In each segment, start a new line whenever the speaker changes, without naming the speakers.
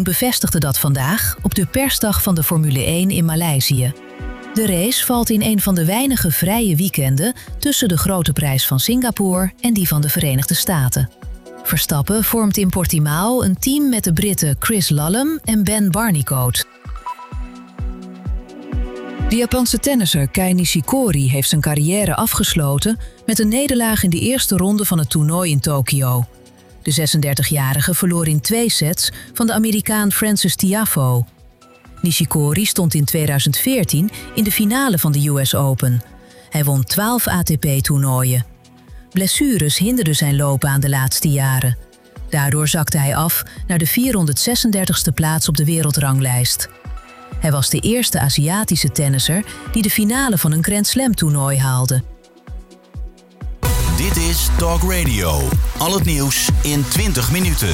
bevestigde dat vandaag op de persdag van de Formule 1 in Maleisië. De race valt in een van de weinige vrije weekenden tussen de Grote Prijs van Singapore en die van de Verenigde Staten. Verstappen vormt in Portimao een team met de Britten Chris Lallum en Ben Barnicoat. De Japanse tennisser Kei Nishikori heeft zijn carrière afgesloten met een nederlaag in de eerste ronde van het toernooi in Tokio. De 36-jarige verloor in 2 sets van de Amerikaan Frances Tiafoe. Nishikori stond in 2014 in de finale van de US Open. Hij won 12 ATP-toernooien. Blessures hinderden zijn loopbaan de laatste jaren. Daardoor zakte hij af naar de 436e plaats op de wereldranglijst. Hij was de eerste Aziatische tennisser die de finale van een Grand Slam-toernooi haalde.
Dit is Talk Radio. Al het nieuws in 20 minuten.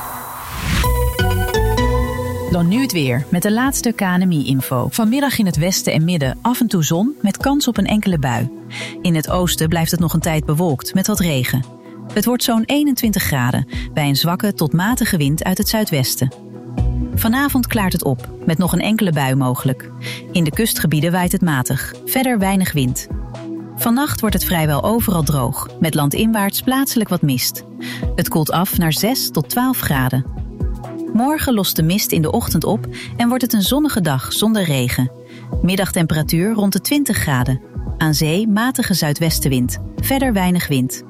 Dan nu het weer, met de laatste KNMI-info. Vanmiddag in het westen en midden af en toe zon met kans op een enkele bui. In het oosten blijft het nog een tijd bewolkt met wat regen. Het wordt zo'n 21 graden, bij een zwakke tot matige wind uit het zuidwesten. Vanavond klaart het op, met nog een enkele bui mogelijk. In de kustgebieden waait het matig, verder weinig wind. Vannacht wordt het vrijwel overal droog, met landinwaarts plaatselijk wat mist. Het koelt af naar 6 tot 12 graden. Morgen lost de mist in de ochtend op en wordt het een zonnige dag zonder regen. Middagtemperatuur rond de 20 graden. Aan zee matige zuidwestenwind, verder weinig wind.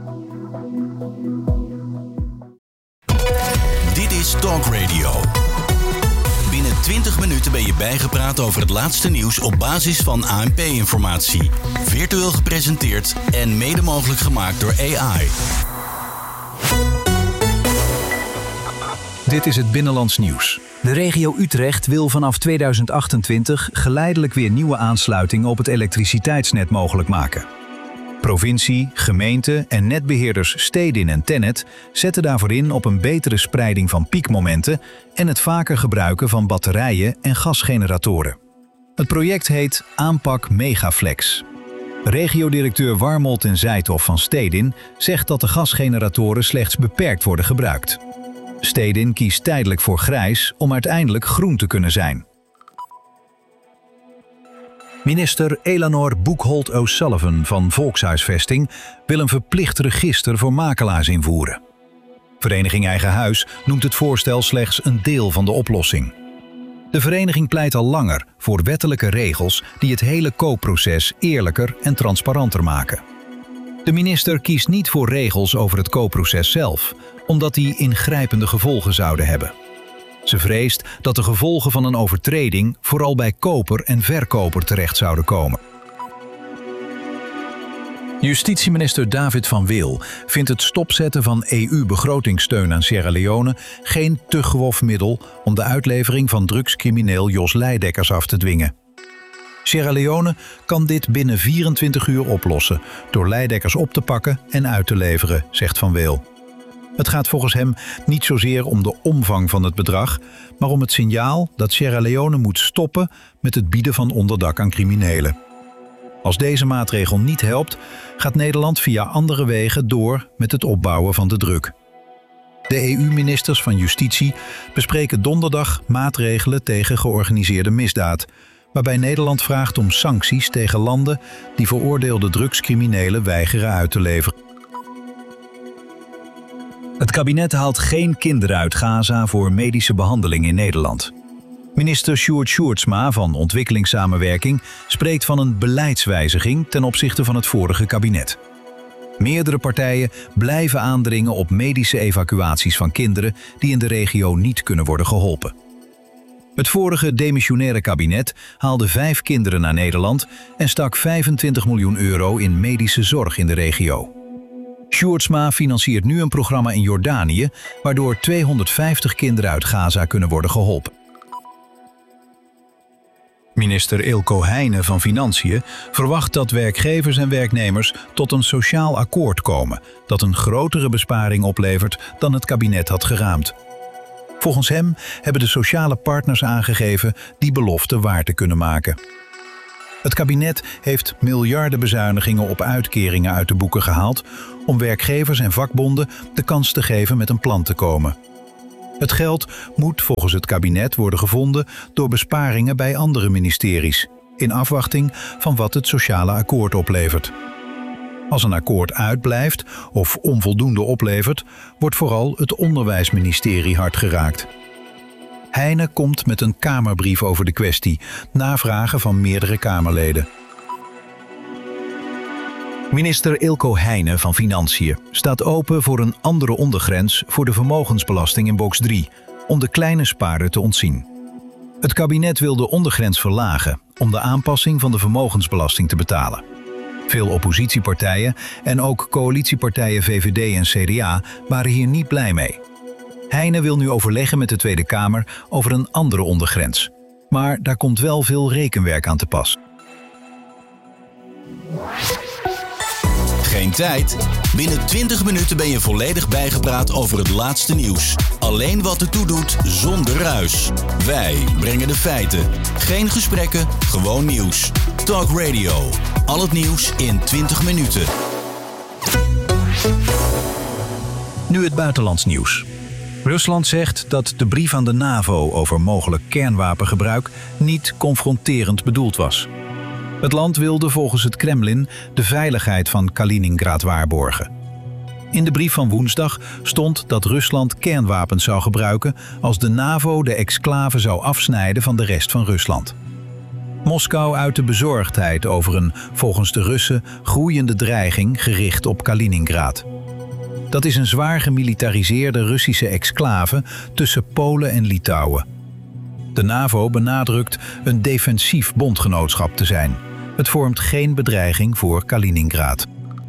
Dit is Talk Radio. Binnen 20 minuten ben je bijgepraat over het laatste nieuws op basis van ANP-informatie. Virtueel gepresenteerd en mede mogelijk gemaakt door AI.
Dit is het Binnenlands Nieuws. De regio Utrecht wil vanaf 2028 geleidelijk weer nieuwe aansluitingen op het elektriciteitsnet mogelijk maken. Provincie, gemeente en netbeheerders Stedin en Tennet zetten daarvoor in op een betere spreiding van piekmomenten en het vaker gebruiken van batterijen en gasgeneratoren. Het project heet Aanpak Megaflex. Regiodirecteur Warmolt en Zijthoff van Stedin zegt dat de gasgeneratoren slechts beperkt worden gebruikt. Stedin kiest tijdelijk voor grijs om uiteindelijk groen te kunnen zijn. Minister Eleanor Boekholt O'Sullivan van Volkshuisvesting wil een verplicht register voor makelaars invoeren. Vereniging Eigen Huis noemt het voorstel slechts een deel van de oplossing. De vereniging pleit al langer voor wettelijke regels die het hele koopproces eerlijker en transparanter maken. De minister kiest niet voor regels over het koopproces zelf, omdat die ingrijpende gevolgen zouden hebben. Ze vreest dat de gevolgen van een overtreding vooral bij koper en verkoper terecht zouden komen. Justitieminister David van Wil vindt het stopzetten van EU-begrotingssteun aan Sierra Leone geen te grof middel om de uitlevering van drugscrimineel Jos Leidekkers af te dwingen. Sierra Leone kan dit binnen 24 uur oplossen door Leidekkers op te pakken en uit te leveren, zegt Van Wil. Het gaat volgens hem niet zozeer om de omvang van het bedrag, maar om het signaal dat Sierra Leone moet stoppen met het bieden van onderdak aan criminelen. Als deze maatregel niet helpt, gaat Nederland via andere wegen door met het opbouwen van de druk. De EU-ministers van Justitie bespreken donderdag maatregelen tegen georganiseerde misdaad, waarbij Nederland vraagt om sancties tegen landen die veroordeelde drugscriminelen weigeren uit te leveren. Het kabinet haalt geen kinderen uit Gaza voor medische behandeling in Nederland. Minister Sjoerd Sjoerdsma van Ontwikkelingssamenwerking spreekt van een beleidswijziging ten opzichte van het vorige kabinet. Meerdere partijen blijven aandringen op medische evacuaties van kinderen die in de regio niet kunnen worden geholpen. Het vorige demissionaire kabinet haalde 5 kinderen naar Nederland en stak 25 miljoen euro in medische zorg in de regio. Sjoerdsma financiert nu een programma in Jordanië, waardoor 250 kinderen uit Gaza kunnen worden geholpen. Minister Eelco Heijnen van Financiën verwacht dat werkgevers en werknemers tot een sociaal akkoord komen dat een grotere besparing oplevert dan het kabinet had geraamd. Volgens hem hebben de sociale partners aangegeven die belofte waar te kunnen maken. Het kabinet heeft miljarden bezuinigingen op uitkeringen uit de boeken gehaald om werkgevers en vakbonden de kans te geven met een plan te komen. Het geld moet volgens het kabinet worden gevonden door besparingen bij andere ministeries, in afwachting van wat het sociale akkoord oplevert. Als een akkoord uitblijft of onvoldoende oplevert, wordt vooral het onderwijsministerie hard geraakt. Heijnen komt met een Kamerbrief over de kwestie, na vragen van meerdere Kamerleden. Minister Ilko Heijnen van Financiën staat open voor een andere ondergrens voor de vermogensbelasting in box 3, om de kleine spaarder te ontzien. Het kabinet wil de ondergrens verlagen om de aanpassing van de vermogensbelasting te betalen. Veel oppositiepartijen en ook coalitiepartijen VVD en CDA waren hier niet blij mee. Heijnen wil nu overleggen met de Tweede Kamer over een andere ondergrens. Maar daar komt wel veel rekenwerk aan te pas.
Geen tijd? Binnen 20 minuten ben je volledig bijgepraat over het laatste nieuws. Alleen wat ertoe doet, zonder ruis. Wij brengen de feiten. Geen gesprekken, gewoon nieuws. Talk Radio. Al het nieuws in 20 minuten.
Nu het buitenlands nieuws. Rusland zegt dat de brief aan de NAVO over mogelijk kernwapengebruik niet confronterend bedoeld was. Het land wilde volgens het Kremlin de veiligheid van Kaliningrad waarborgen. In de brief van woensdag stond dat Rusland kernwapens zou gebruiken als de NAVO de exclave zou afsnijden van de rest van Rusland. Moskou uitte bezorgdheid over een, volgens de Russen, groeiende dreiging gericht op Kaliningrad. Dat is een zwaar gemilitariseerde Russische exclave tussen Polen en Litouwen. De NAVO benadrukt een defensief bondgenootschap te zijn. Het vormt geen bedreiging voor Kaliningrad.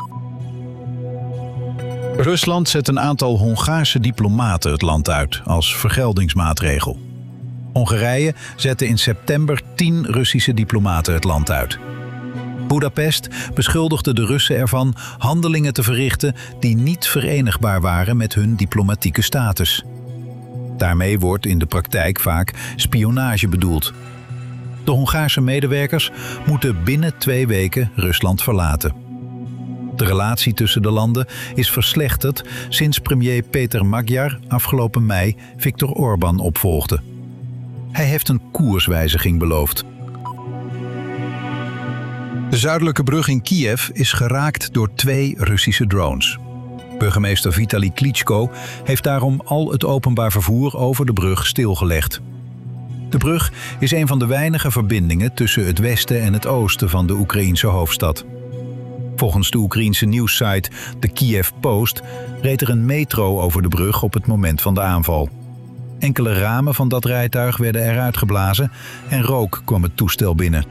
Rusland zet een aantal Hongaarse diplomaten het land uit als vergeldingsmaatregel. Hongarije zette in september 10 Russische diplomaten het land uit. Budapest beschuldigde de Russen ervan handelingen te verrichten die niet verenigbaar waren met hun diplomatieke status. Daarmee wordt in de praktijk vaak spionage bedoeld. De Hongaarse medewerkers moeten binnen 2 weken Rusland verlaten. De relatie tussen de landen is verslechterd sinds premier Peter Magyar afgelopen mei Viktor Orbán opvolgde. Hij heeft een koerswijziging beloofd. De zuidelijke brug in Kiev is geraakt door 2 Russische drones. Burgemeester Vitali Klitschko heeft daarom al het openbaar vervoer over de brug stilgelegd. De brug is een van de weinige verbindingen tussen het westen en het oosten van de Oekraïense hoofdstad. Volgens de Oekraïense nieuwssite de Kiev Post reed er een metro over de brug op het moment van de aanval. Enkele ramen van dat rijtuig werden eruit geblazen en rook kwam het toestel binnen.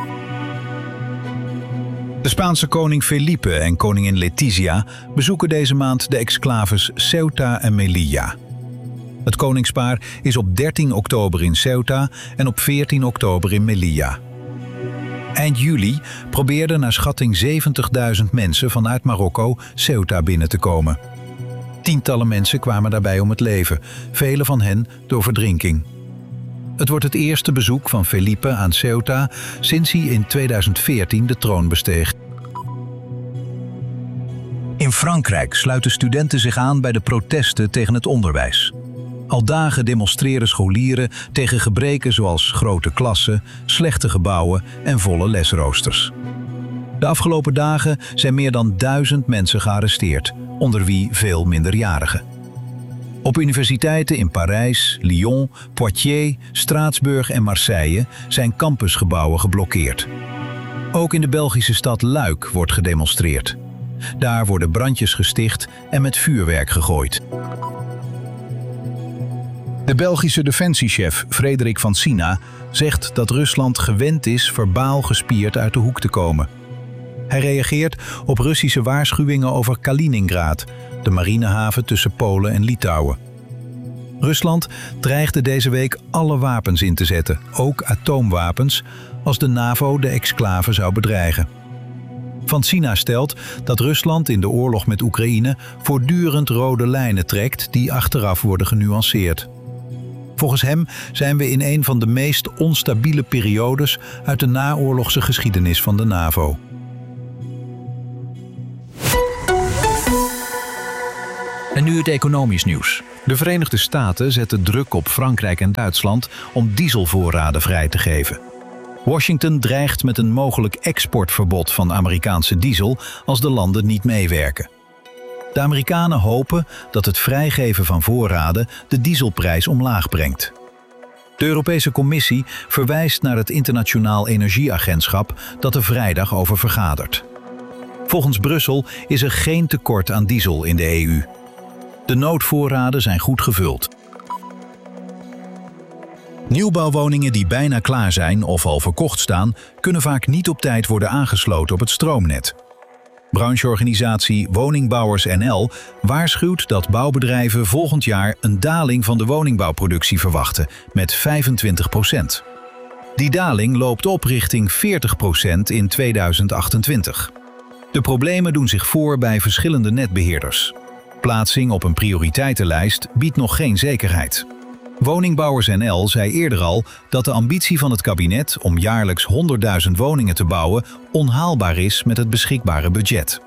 De Spaanse koning Felipe en koningin Letizia bezoeken deze maand de exclaves Ceuta en Melilla. Het koningspaar is op 13 oktober in Ceuta en op 14 oktober in Melilla. Eind juli probeerden naar schatting 70.000 mensen vanuit Marokko Ceuta binnen te komen. Tientallen mensen kwamen daarbij om het leven, vele van hen door verdrinking. Het wordt het eerste bezoek van Felipe aan Ceuta sinds hij in 2014 de troon besteeg. In Frankrijk sluiten studenten zich aan bij de protesten tegen het onderwijs. Al dagen demonstreren scholieren tegen gebreken zoals grote klassen, slechte gebouwen en volle lesroosters. De afgelopen dagen zijn meer dan 1000 mensen gearresteerd, onder wie veel minderjarigen. Op universiteiten in Parijs, Lyon, Poitiers, Straatsburg en Marseille zijn campusgebouwen geblokkeerd. Ook in de Belgische stad Luik wordt gedemonstreerd. Daar worden brandjes gesticht en met vuurwerk gegooid. De Belgische defensiechef Frederik van Sina zegt dat Rusland gewend is verbaal gespierd uit de hoek te komen. Hij reageert op Russische waarschuwingen over Kaliningrad, de marinehaven tussen Polen en Litouwen. Rusland dreigde deze week alle wapens in te zetten, ook atoomwapens, als de NAVO de exclave zou bedreigen. Van Sina stelt dat Rusland in de oorlog met Oekraïne voortdurend rode lijnen trekt die achteraf worden genuanceerd. Volgens hem zijn we in een van de meest onstabiele periodes uit de naoorlogse geschiedenis van de NAVO.
En nu het economisch nieuws.
De Verenigde Staten zetten druk op Frankrijk en Duitsland om dieselvoorraden vrij te geven. Washington dreigt met een mogelijk exportverbod van Amerikaanse diesel als de landen niet meewerken. De Amerikanen hopen dat het vrijgeven van voorraden de dieselprijs omlaag brengt. De Europese Commissie verwijst naar het Internationaal Energieagentschap dat er vrijdag over vergadert. Volgens Brussel is er geen tekort aan diesel in de EU. De noodvoorraden zijn goed gevuld. Nieuwbouwwoningen die bijna klaar zijn of al verkocht staan, kunnen vaak niet op tijd worden aangesloten op het stroomnet. Brancheorganisatie Woningbouwers NL waarschuwt dat bouwbedrijven volgend jaar een daling van de woningbouwproductie verwachten met 25%. Die daling loopt op richting 40% in 2028. De problemen doen zich voor bij verschillende netbeheerders. Plaatsing op een prioriteitenlijst biedt nog geen zekerheid. Woningbouwers NL zei eerder al dat de ambitie van het kabinet om jaarlijks 100.000 woningen te bouwen onhaalbaar is met het beschikbare budget.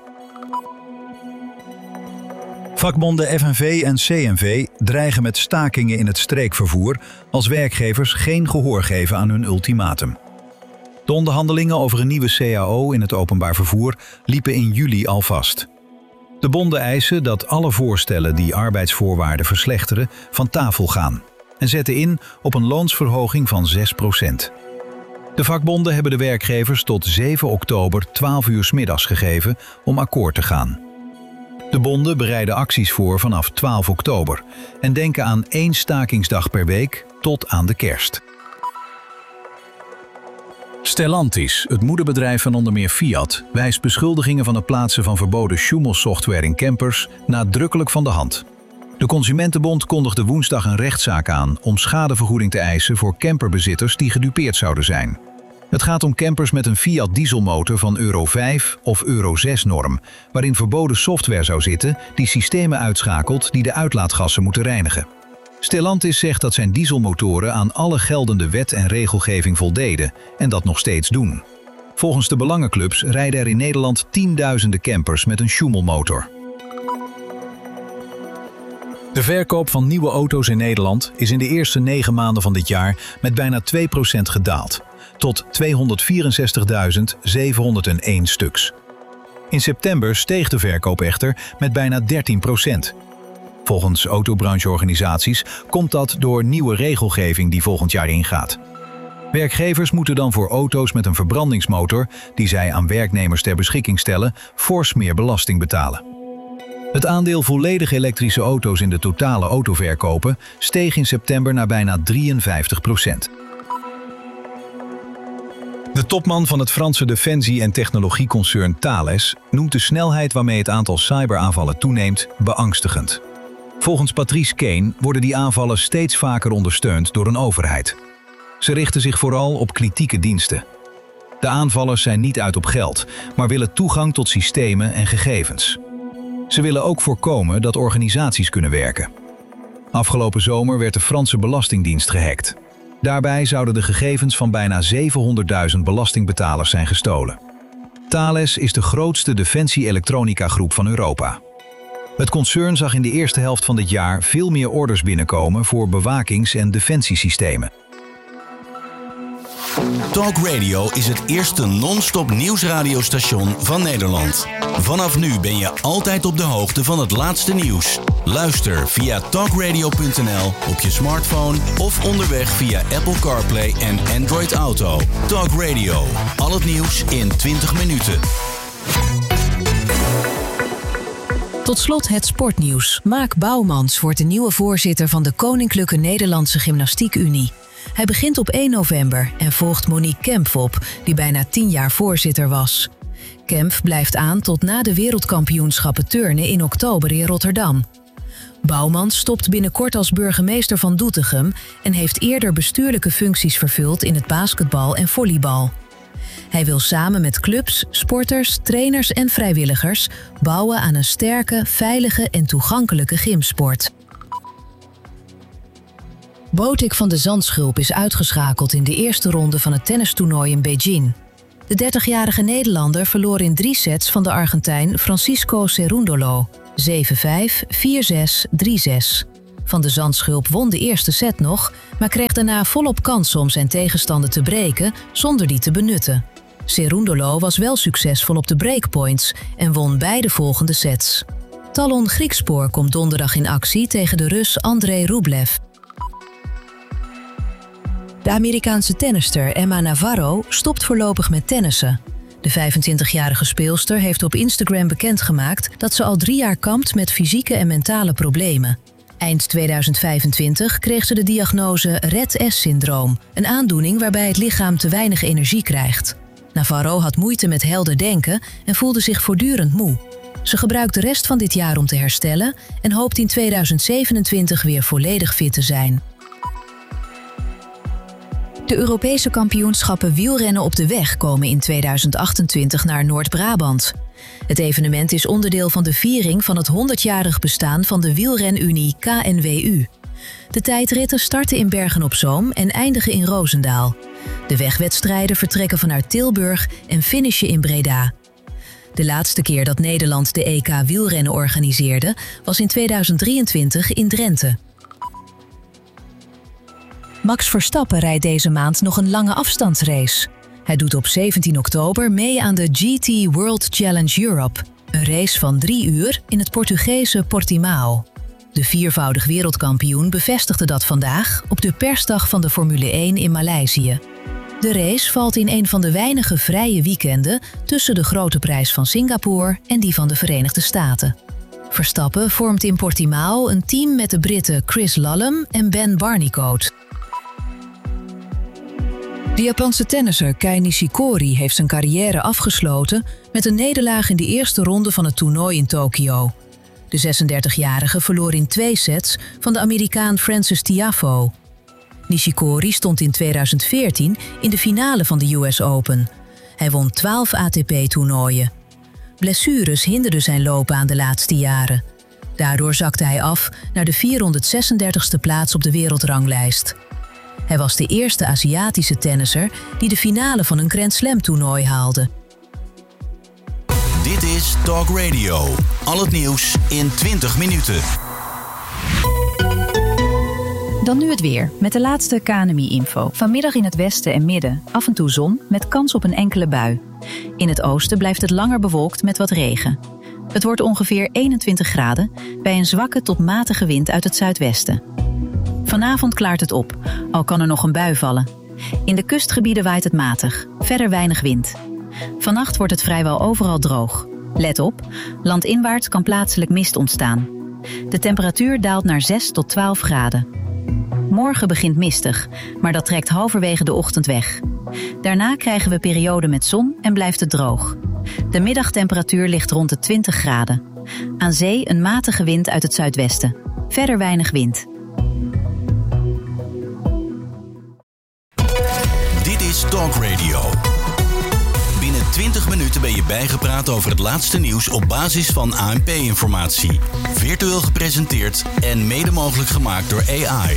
Vakbonden FNV en CNV dreigen met stakingen in het streekvervoer als werkgevers geen gehoor geven aan hun ultimatum. De onderhandelingen over een nieuwe CAO in het openbaar vervoer liepen in juli al vast. De bonden eisen dat alle voorstellen die arbeidsvoorwaarden verslechteren van tafel gaan en zetten in op een loonsverhoging van 6%. De vakbonden hebben de werkgevers tot 7 oktober 12 uur 's middags gegeven om akkoord te gaan. De bonden bereiden acties voor vanaf 12 oktober en denken aan 1 stakingsdag per week tot aan de kerst. Stellantis, het moederbedrijf van onder meer Fiat, wijst beschuldigingen van het plaatsen van verboden Schumel-software in campers nadrukkelijk van de hand. De Consumentenbond kondigde woensdag een rechtszaak aan om schadevergoeding te eisen voor camperbezitters die gedupeerd zouden zijn. Het gaat om campers met een Fiat dieselmotor van Euro 5 of Euro 6 norm, waarin verboden software zou zitten die systemen uitschakelt die de uitlaatgassen moeten reinigen. Stellantis zegt dat zijn dieselmotoren aan alle geldende wet en regelgeving voldeden en dat nog steeds doen. Volgens de belangenclubs rijden er in Nederland tienduizenden campers met een Schumel-motor. De verkoop van nieuwe auto's in Nederland is in de eerste 9 maanden van dit jaar met bijna 2% gedaald, tot 264.701 stuks. In september steeg de verkoop echter met bijna 13%. Volgens autobrancheorganisaties komt dat door nieuwe regelgeving die volgend jaar ingaat. Werkgevers moeten dan voor auto's met een verbrandingsmotor, die zij aan werknemers ter beschikking stellen, fors meer belasting betalen. Het aandeel volledig elektrische auto's in de totale autoverkopen steeg in september naar bijna 53%. De topman van het Franse defensie- en technologieconcern Thales noemt de snelheid waarmee het aantal cyberaanvallen toeneemt beangstigend. Volgens Patrice Kane worden die aanvallen steeds vaker ondersteund door een overheid. Ze richten zich vooral op kritieke diensten. De aanvallers zijn niet uit op geld, maar willen toegang tot systemen en gegevens. Ze willen ook voorkomen dat organisaties kunnen werken. Afgelopen zomer werd de Franse Belastingdienst gehackt. Daarbij zouden de gegevens van bijna 700.000 belastingbetalers zijn gestolen. Thales is de grootste defensie-elektronica-groep van Europa. Het concern zag in de eerste helft van dit jaar veel meer orders binnenkomen voor bewakings- en defensiesystemen.
Talk Radio is het eerste non-stop nieuwsradiostation van Nederland. Vanaf nu ben je altijd op de hoogte van het laatste nieuws. Luister via talkradio.nl op je smartphone of onderweg via Apple CarPlay en Android Auto. Talk Radio, al het nieuws in 20 minuten.
Tot slot het sportnieuws. Maak Bouwmans wordt de nieuwe voorzitter van de Koninklijke Nederlandse Gymnastiek Unie. Hij begint op 1 november en volgt Monique Kempf op, die bijna 10 jaar voorzitter was. Kempf blijft aan tot na de wereldkampioenschappen turnen in oktober in Rotterdam. Bouwmans stopt binnenkort als burgemeester van Doetinchem en heeft eerder bestuurlijke functies vervuld in het basketbal en volleybal. Hij wil samen met clubs, sporters, trainers en vrijwilligers bouwen aan een sterke, veilige en toegankelijke gymsport. Botik van de Zandschulp is uitgeschakeld in de eerste ronde van het tennistoernooi in Beijing. De 30-jarige Nederlander verloor in 3 sets van de Argentijn Francisco Cerúndolo. 7-5, 4-6, 3-6. Van de Zandschulp won de eerste set nog, maar kreeg daarna volop kansen om zijn tegenstander te breken zonder die te benutten. Cerundolo was wel succesvol op de breakpoints en won beide volgende sets. Talon Griekspoor komt donderdag in actie tegen de Rus Andrei Rublev. De Amerikaanse tennister Emma Navarro stopt voorlopig met tennissen. De 25-jarige speelster heeft op Instagram bekendgemaakt dat ze al 3 jaar kampt met fysieke en mentale problemen. Eind 2025 kreeg ze de diagnose Rett-S-syndroom, een aandoening waarbij het lichaam te weinig energie krijgt. Navarro had moeite met helder denken en voelde zich voortdurend moe. Ze gebruikt de rest van dit jaar om te herstellen en hoopt in 2027 weer volledig fit te zijn. De Europese kampioenschappen wielrennen op de weg komen in 2028 naar Noord-Brabant. Het evenement is onderdeel van de viering van het 100-jarig bestaan van de wielrenunie KNWU. De tijdritten starten in Bergen-op-Zoom en eindigen in Roosendaal. De wegwedstrijden vertrekken vanuit Tilburg en finishen in Breda. De laatste keer dat Nederland de EK wielrennen organiseerde was in 2023 in Drenthe. Max Verstappen rijdt deze maand nog een lange afstandsrace. Hij doet op 17 oktober mee aan de GT World Challenge Europe, een race van 3 uur in het Portugese Portimao. De 4-voudig wereldkampioen bevestigde dat vandaag op de persdag van de Formule 1 in Maleisië. De race valt in een van de weinige vrije weekenden tussen de Grote Prijs van Singapore en die van de Verenigde Staten. Verstappen vormt in Portimao een team met de Britten Chris Lallum en Ben Barnicoat. De Japanse tennisser Kei Nishikori heeft zijn carrière afgesloten met een nederlaag in de eerste ronde van het toernooi in Tokio. De 36-jarige verloor in 2 sets van de Amerikaan Frances Tiafoe. Nishikori stond in 2014 in de finale van de US Open. Hij won 12 ATP-toernooien. Blessures hinderden zijn loopbaan de laatste jaren. Daardoor zakte hij af naar de 436e plaats op de wereldranglijst. Hij was de eerste Aziatische tennisser die de finale van een Grand Slam-toernooi haalde.
Dit is Talk Radio. Al het nieuws in 20 minuten.
Dan nu het weer, met de laatste KNMI-info. Vanmiddag in het westen en midden af en toe zon met kans op een enkele bui. In het oosten blijft het langer bewolkt met wat regen. Het wordt ongeveer 21 graden bij een zwakke tot matige wind uit het zuidwesten. Vanavond klaart het op, al kan er nog een bui vallen. In de kustgebieden waait het matig, verder weinig wind. Vannacht wordt het vrijwel overal droog. Let op, landinwaarts kan plaatselijk mist ontstaan. De temperatuur daalt naar 6 tot 12 graden. Morgen begint mistig, maar dat trekt halverwege de ochtend weg. Daarna krijgen we perioden met zon en blijft het droog. De middagtemperatuur ligt rond de 20 graden. Aan zee een matige wind uit het zuidwesten. Verder weinig wind.
Dit is Talk Radio. Binnen 20 minuten ben je bijgepraat over het laatste nieuws op basis van ANP-informatie. Virtueel gepresenteerd en mede mogelijk gemaakt door AI.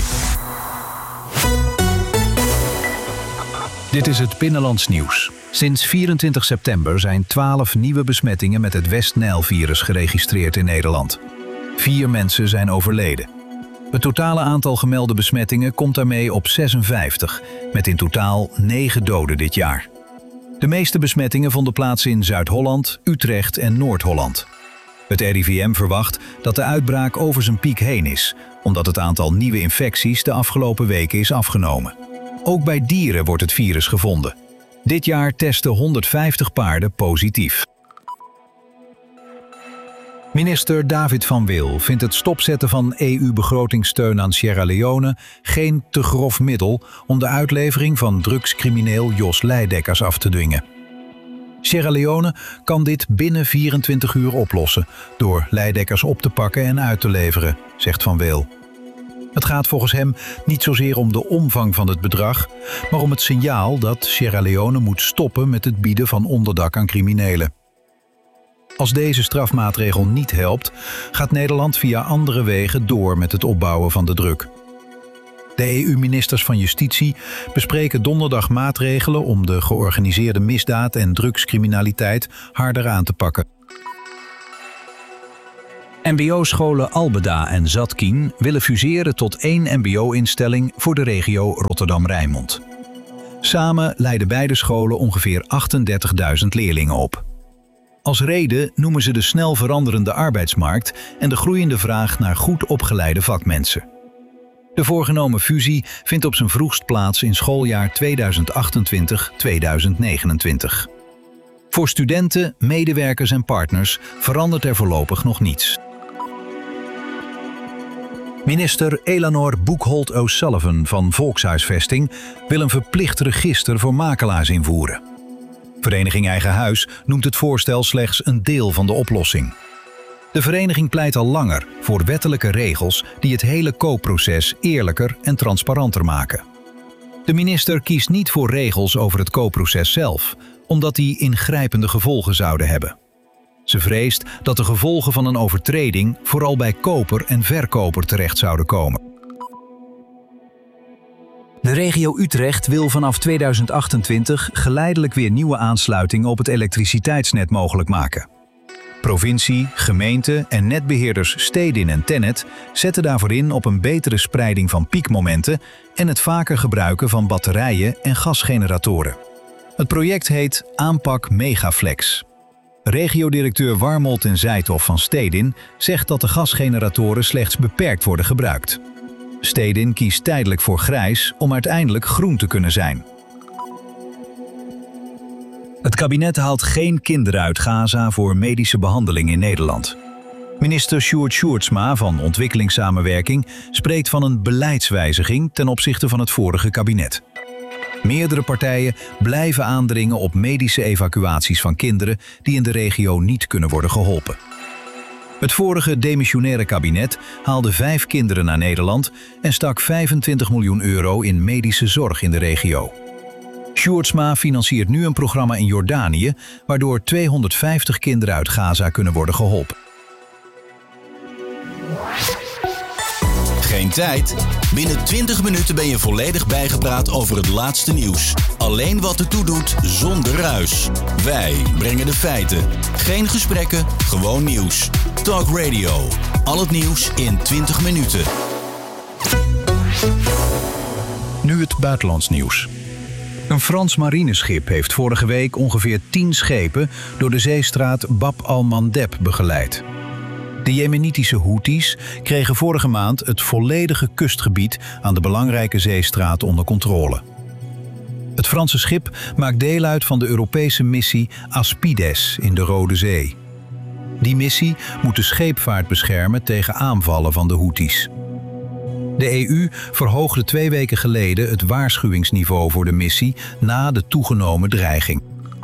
Dit is het Binnenlands nieuws. Sinds 24 september zijn 12 nieuwe besmettingen met het West-Nijl-virus geregistreerd in Nederland. 4 mensen zijn overleden. Het totale aantal gemelde besmettingen komt daarmee op 56, met in totaal 9 doden dit jaar. De meeste besmettingen vonden plaats in Zuid-Holland, Utrecht en Noord-Holland. Het RIVM verwacht dat de uitbraak over zijn piek heen is, omdat het aantal nieuwe infecties de afgelopen weken is afgenomen. Ook bij dieren wordt het virus gevonden. Dit jaar testen 150 paarden positief. Minister David van Wil vindt het stopzetten van EU-begrotingssteun aan Sierra Leone geen te grof middel om de uitlevering van drugscrimineel Jos Leidekkers af te dwingen. Sierra Leone kan dit binnen 24 uur oplossen door Leidekkers op te pakken en uit te leveren, zegt Van Wil. Het gaat volgens hem niet zozeer om de omvang van het bedrag, maar om het signaal dat Sierra Leone moet stoppen met het bieden van onderdak aan criminelen. Als deze strafmaatregel niet helpt, gaat Nederland via andere wegen door met het opbouwen van de druk. De EU-ministers van Justitie bespreken donderdag maatregelen om de georganiseerde misdaad en drugscriminaliteit harder aan te pakken. MBO-scholen Albeda en Zatkin willen fuseren tot 1 MBO-instelling voor de regio Rotterdam-Rijnmond. Samen leiden beide scholen ongeveer 38.000 leerlingen op. Als reden noemen ze de snel veranderende arbeidsmarkt en de groeiende vraag naar goed opgeleide vakmensen. De voorgenomen fusie vindt op zijn vroegst plaats in schooljaar 2028-2029. Voor studenten, medewerkers en partners verandert er voorlopig nog niets. Minister Elanor Boekholt O'Sullivan van Volkshuisvesting wil een verplicht register voor makelaars invoeren. Vereniging Eigen Huis noemt het voorstel slechts een deel van de oplossing. De vereniging pleit al langer voor wettelijke regels die het hele koopproces eerlijker en transparanter maken. De minister kiest niet voor regels over het koopproces zelf, omdat die ingrijpende gevolgen zouden hebben. Ze vreest dat de gevolgen van een overtreding vooral bij koper en verkoper terecht zouden komen. De regio Utrecht wil vanaf 2028 geleidelijk weer nieuwe aansluitingen op het elektriciteitsnet mogelijk maken. Provincie, gemeente en netbeheerders Stedin en Tennet zetten daarvoor in op een betere spreiding van piekmomenten en het vaker gebruiken van batterijen en gasgeneratoren. Het project heet Aanpak Megaflex. Regiodirecteur Warmolt en Zijthoff van Stedin zegt dat de gasgeneratoren slechts beperkt worden gebruikt. Stedin kiest tijdelijk voor grijs om uiteindelijk groen te kunnen zijn. Het kabinet haalt geen kinderen uit Gaza voor medische behandeling in Nederland. Minister Sjoerd Sjoerdsma van Ontwikkelingssamenwerking spreekt van een beleidswijziging ten opzichte van het vorige kabinet. Meerdere partijen blijven aandringen op medische evacuaties van kinderen die in de regio niet kunnen worden geholpen. Het vorige demissionaire kabinet haalde 5 kinderen naar Nederland en stak 25 miljoen euro in medische zorg in de regio. Sjoerdsma financiert nu een programma in Jordanië, waardoor 250 kinderen uit Gaza kunnen worden geholpen.
Geen tijd? Binnen 20 minuten ben je volledig bijgepraat over het laatste nieuws. Alleen wat ertoe doet, zonder ruis. Wij brengen de feiten. Geen gesprekken, gewoon nieuws. Talk Radio. Al het nieuws in 20 minuten.
Nu het buitenlands nieuws. Een Frans marineschip heeft vorige week ongeveer 10 schepen door de zeestraat Bab al-Mandeb begeleid. De Jemenitische Houthis kregen vorige maand het volledige kustgebied aan de belangrijke zeestraat onder controle. Het Franse schip maakt deel uit van de Europese missie Aspides in de Rode Zee. Die missie moet de scheepvaart beschermen tegen aanvallen van de Houthis. De EU verhoogde 2 weken geleden het waarschuwingsniveau voor de missie na de toegenomen dreiging.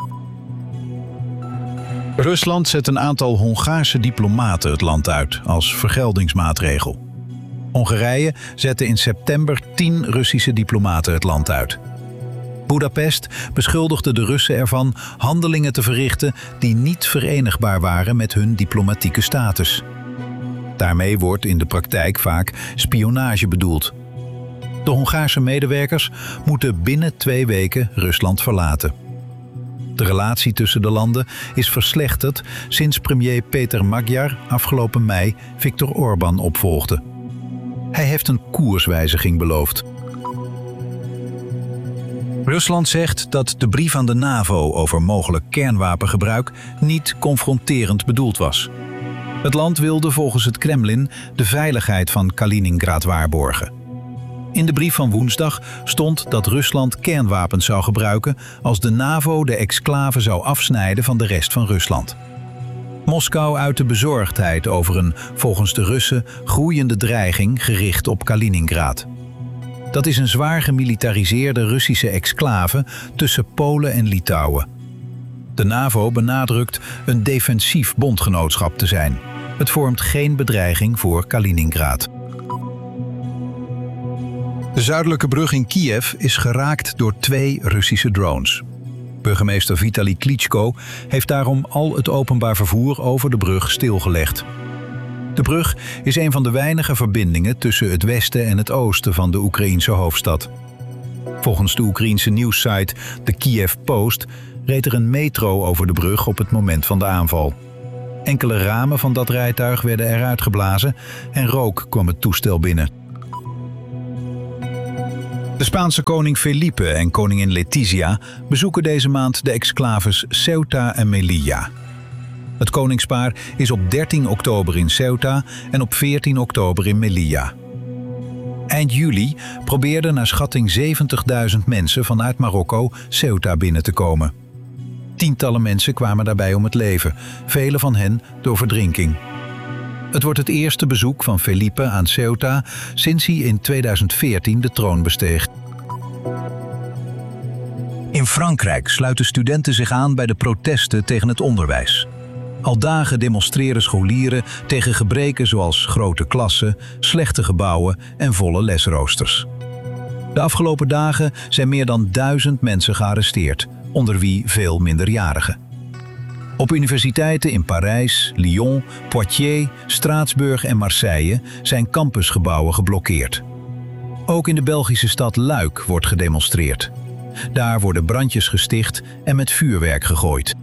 Rusland zet een aantal Hongaarse diplomaten het land uit als vergeldingsmaatregel. Hongarije zette in september 10 Russische diplomaten het land uit. Boedapest beschuldigde de Russen ervan handelingen te verrichten die niet verenigbaar waren met hun diplomatieke status. Daarmee wordt in de praktijk vaak spionage bedoeld. De Hongaarse medewerkers moeten binnen 2 weken Rusland verlaten. De relatie tussen de landen is verslechterd sinds premier Peter Magyar afgelopen mei Viktor Orbán opvolgde. Hij heeft een koerswijziging beloofd. Rusland zegt dat de brief aan de NAVO over mogelijk kernwapengebruik niet confronterend bedoeld was. Het land wilde volgens het Kremlin de veiligheid van Kaliningrad waarborgen. In de brief van woensdag stond dat Rusland kernwapens zou gebruiken als de NAVO de exclave zou afsnijden van de rest van Rusland. Moskou uitte bezorgdheid over een, volgens de Russen, groeiende dreiging gericht op Kaliningrad. Dat is een zwaar gemilitariseerde Russische exclave tussen Polen en Litouwen. De NAVO benadrukt een defensief bondgenootschap te zijn. Het vormt geen bedreiging voor Kaliningrad. De zuidelijke brug in Kiev is geraakt door 2 Russische drones. Burgemeester Vitali Klitschko heeft daarom al het openbaar vervoer over de brug stilgelegd. De brug is een van de weinige verbindingen tussen het westen en het oosten van de Oekraïense hoofdstad. Volgens de Oekraïense nieuwssite The Kiev Post reed er een metro over de brug op het moment van de aanval. Enkele ramen van dat rijtuig werden eruit geblazen en rook kwam het toestel binnen. De Spaanse koning Felipe en koningin Letizia bezoeken deze maand de exclaves Ceuta en Melilla. Het koningspaar is op 13 oktober in Ceuta en op 14 oktober in Melilla. Eind juli probeerden naar schatting 70.000 mensen vanuit Marokko Ceuta binnen te komen. Tientallen mensen kwamen daarbij om het leven, vele van hen door verdrinking. Het wordt het eerste bezoek van Felipe aan Ceuta sinds hij in 2014 de troon besteeg. In Frankrijk sluiten studenten zich aan bij de protesten tegen het onderwijs. Al dagen demonstreren scholieren tegen gebreken zoals grote klassen, slechte gebouwen en volle lesroosters. De afgelopen dagen zijn meer dan 1000 mensen gearresteerd, onder wie veel minderjarigen. Op universiteiten in Parijs, Lyon, Poitiers, Straatsburg en Marseille zijn campusgebouwen geblokkeerd. Ook in de Belgische stad Luik wordt gedemonstreerd. Daar worden brandjes gesticht en met vuurwerk gegooid.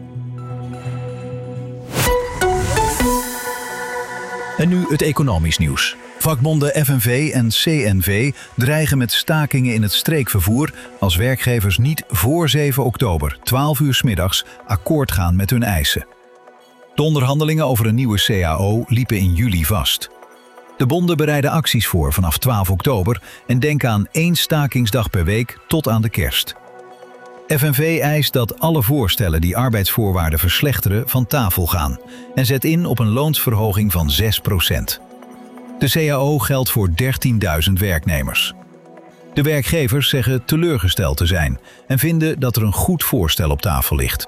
En nu het economisch nieuws. Vakbonden FNV en CNV dreigen met stakingen in het streekvervoer als werkgevers niet voor 7 oktober, 12 uur 's middags, akkoord gaan met hun eisen. De onderhandelingen over een nieuwe CAO liepen in juli vast. De bonden bereiden acties voor vanaf 12 oktober en denken aan 1 stakingsdag per week tot aan de kerst. FNV eist dat alle voorstellen die arbeidsvoorwaarden verslechteren van tafel gaan en zet in op een loonsverhoging van 6%. De CAO geldt voor 13.000 werknemers. De werkgevers zeggen teleurgesteld te zijn en vinden dat er een goed voorstel op tafel ligt.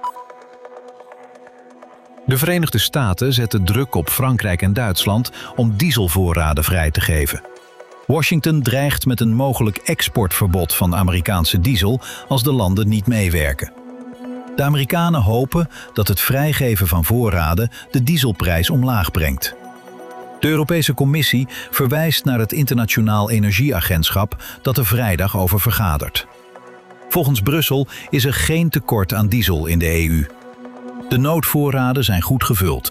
De Verenigde Staten zetten druk op Frankrijk en Duitsland om dieselvoorraden vrij te geven. Washington dreigt met een mogelijk exportverbod van Amerikaanse diesel als de landen niet meewerken. De Amerikanen hopen dat het vrijgeven van voorraden de dieselprijs omlaag brengt. De Europese Commissie verwijst naar het Internationaal Energieagentschap dat er vrijdag over vergadert. Volgens Brussel is er geen tekort aan diesel in de EU. De noodvoorraden zijn goed gevuld.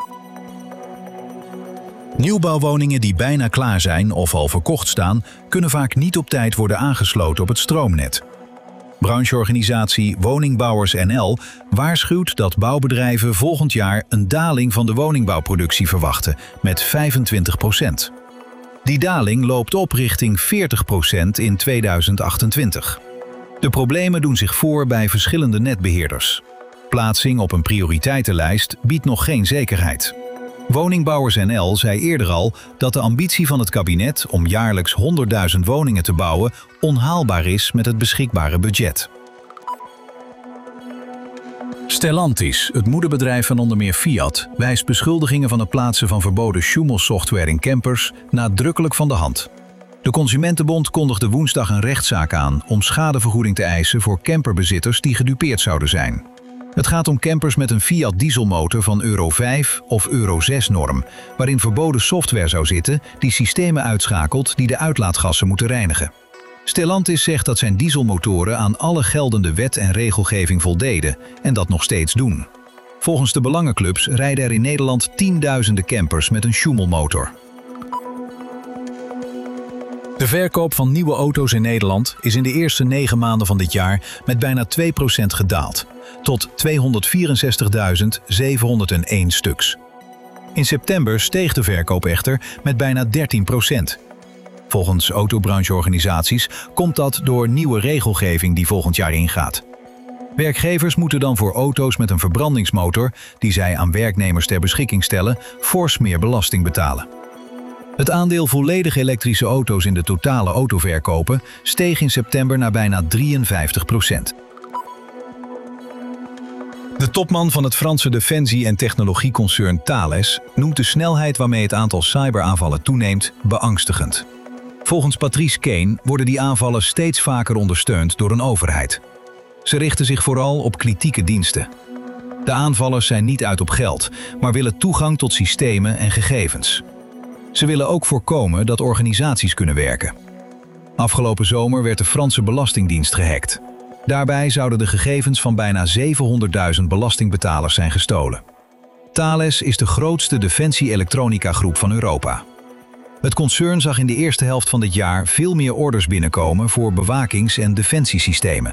Nieuwbouwwoningen die bijna klaar zijn of al verkocht staan, kunnen vaak niet op tijd worden aangesloten op het stroomnet. Brancheorganisatie Woningbouwers NL waarschuwt dat bouwbedrijven volgend jaar een daling van de woningbouwproductie verwachten met 25%. Die daling loopt op richting 40% in 2028. De problemen doen zich voor bij verschillende netbeheerders. Plaatsing op een prioriteitenlijst biedt nog geen zekerheid. Woningbouwers NL zei eerder al dat de ambitie van het kabinet om jaarlijks 100.000 woningen te bouwen onhaalbaar is met het beschikbare budget. Stellantis, het moederbedrijf van onder meer Fiat, wijst beschuldigingen van het plaatsen van verboden Schumel-software in campers nadrukkelijk van de hand. De Consumentenbond kondigde woensdag een rechtszaak aan om schadevergoeding te eisen voor camperbezitters die gedupeerd zouden zijn. Het gaat om campers met een Fiat dieselmotor van Euro 5 of Euro 6 norm, waarin verboden software zou zitten die systemen uitschakelt die de uitlaatgassen moeten reinigen. Stellantis zegt dat zijn dieselmotoren aan alle geldende wet en regelgeving voldeden en dat nog steeds doen. Volgens de belangenclubs rijden er in Nederland tienduizenden campers met een Schumel-motor. De verkoop van nieuwe auto's in Nederland is in de eerste 9 maanden van dit jaar met bijna 2% gedaald, tot 264.701 stuks. In september steeg de verkoop echter met bijna 13%. Volgens autobrancheorganisaties komt dat door nieuwe regelgeving die volgend jaar ingaat. Werkgevers moeten dan voor auto's met een verbrandingsmotor, die zij aan werknemers ter beschikking stellen, fors meer belasting betalen. Het aandeel volledig elektrische auto's in de totale autoverkopen steeg in september naar bijna 53%. De topman van het Franse defensie- en technologieconcern Thales noemt de snelheid waarmee het aantal cyberaanvallen toeneemt beangstigend. Volgens Patrice Kane worden die aanvallen steeds vaker ondersteund door een overheid. Ze richten zich vooral op kritieke diensten. De aanvallers zijn niet uit op geld, maar willen toegang tot systemen en gegevens. Ze willen ook voorkomen dat organisaties kunnen werken. Afgelopen zomer werd de Franse Belastingdienst gehackt. Daarbij zouden de gegevens van bijna 700.000 belastingbetalers zijn gestolen. Thales is de grootste defensie-elektronica-groep van Europa. Het concern zag in de eerste helft van dit jaar veel meer orders binnenkomen voor bewakings- en defensiesystemen.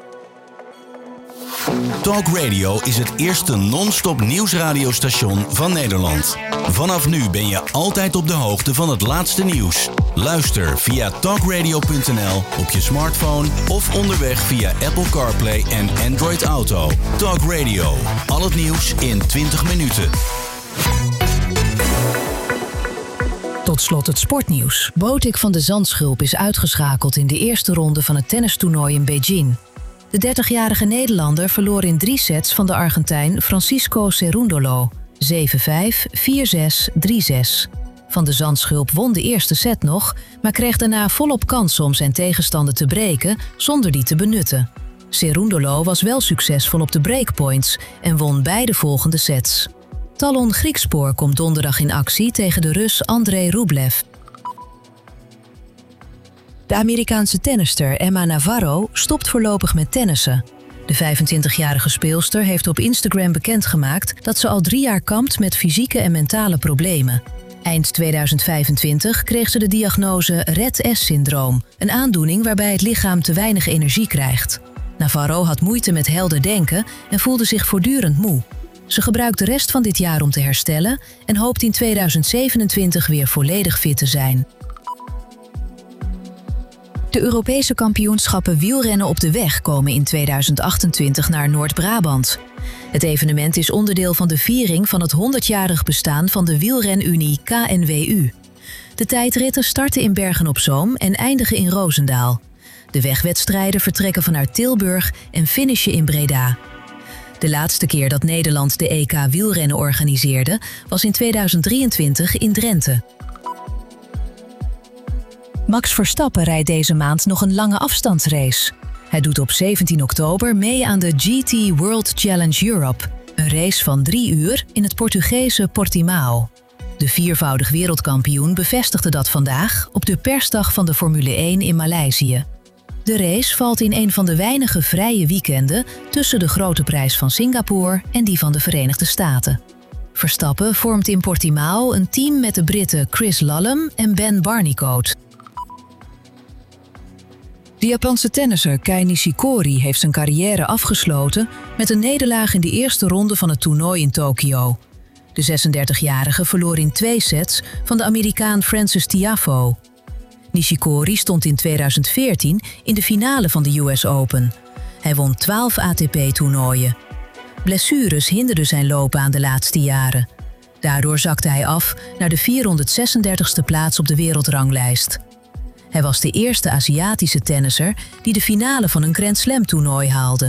Talk Radio is het eerste non-stop nieuwsradiostation van Nederland. Vanaf nu ben je altijd op de hoogte van het laatste nieuws. Luister via talkradio.nl op je smartphone of onderweg via Apple CarPlay en Android Auto. Talk Radio, al het nieuws in 20 minuten.
Tot slot het sportnieuws. Botik van de Zandschulp is uitgeschakeld in de eerste ronde van het tennistoernooi in Beijing. De 30-jarige Nederlander verloor in 3 sets van de Argentijn Francisco Cerúndolo. 7-5, 4-6, 3-6. Van de Zandschulp won de eerste set nog, maar kreeg daarna volop kansen om zijn tegenstander te breken zonder die te benutten. Cerúndolo was wel succesvol op de breakpoints en won beide volgende sets. Talon Griekspoor komt donderdag in actie tegen de Rus Andrei Rublev. De Amerikaanse tennister Emma Navarro stopt voorlopig met tennissen. De 25-jarige speelster heeft op Instagram bekendgemaakt dat ze al 3 jaar kampt met fysieke en mentale problemen. Eind 2025 kreeg ze de diagnose Rett-S-syndroom, een aandoening waarbij het lichaam te weinig energie krijgt. Navarro had moeite met helder denken en voelde zich voortdurend moe. Ze gebruikt de rest van dit jaar om te herstellen en hoopt in 2027 weer volledig fit te zijn. De Europese kampioenschappen wielrennen op de weg komen in 2028 naar Noord-Brabant. Het evenement is onderdeel van de viering van het 100-jarig bestaan van de wielrenunie KNWU. De tijdritten starten in Bergen-op-Zoom en eindigen in Roosendaal. De wegwedstrijden vertrekken vanuit Tilburg en finishen in Breda. De laatste keer dat Nederland de EK wielrennen organiseerde was in 2023 in Drenthe. Max Verstappen rijdt deze maand nog een lange afstandsrace. Hij doet op 17 oktober mee aan de GT World Challenge Europe, een race van 3 uur in het Portugese Portimao. De 4-voudig wereldkampioen bevestigde dat vandaag op de persdag van de Formule 1 in Maleisië. De race valt in een van de weinige vrije weekenden tussen de Grote Prijs van Singapore en die van de Verenigde Staten. Verstappen vormt in Portimao een team met de Britten Chris Lallum en Ben Barnicoat. De Japanse tennisser Kei Nishikori heeft zijn carrière afgesloten met een nederlaag in de eerste ronde van het toernooi in Tokio. De 36-jarige verloor in 2 sets van de Amerikaan Frances Tiafoe. Nishikori stond in 2014 in de finale van de US Open. Hij won 12 ATP-toernooien. Blessures hinderden zijn loopbaan de laatste jaren. Daardoor zakte hij af naar de 436e plaats op de wereldranglijst. Hij was de eerste Aziatische tennisser die de finale van een Grand Slam-toernooi haalde.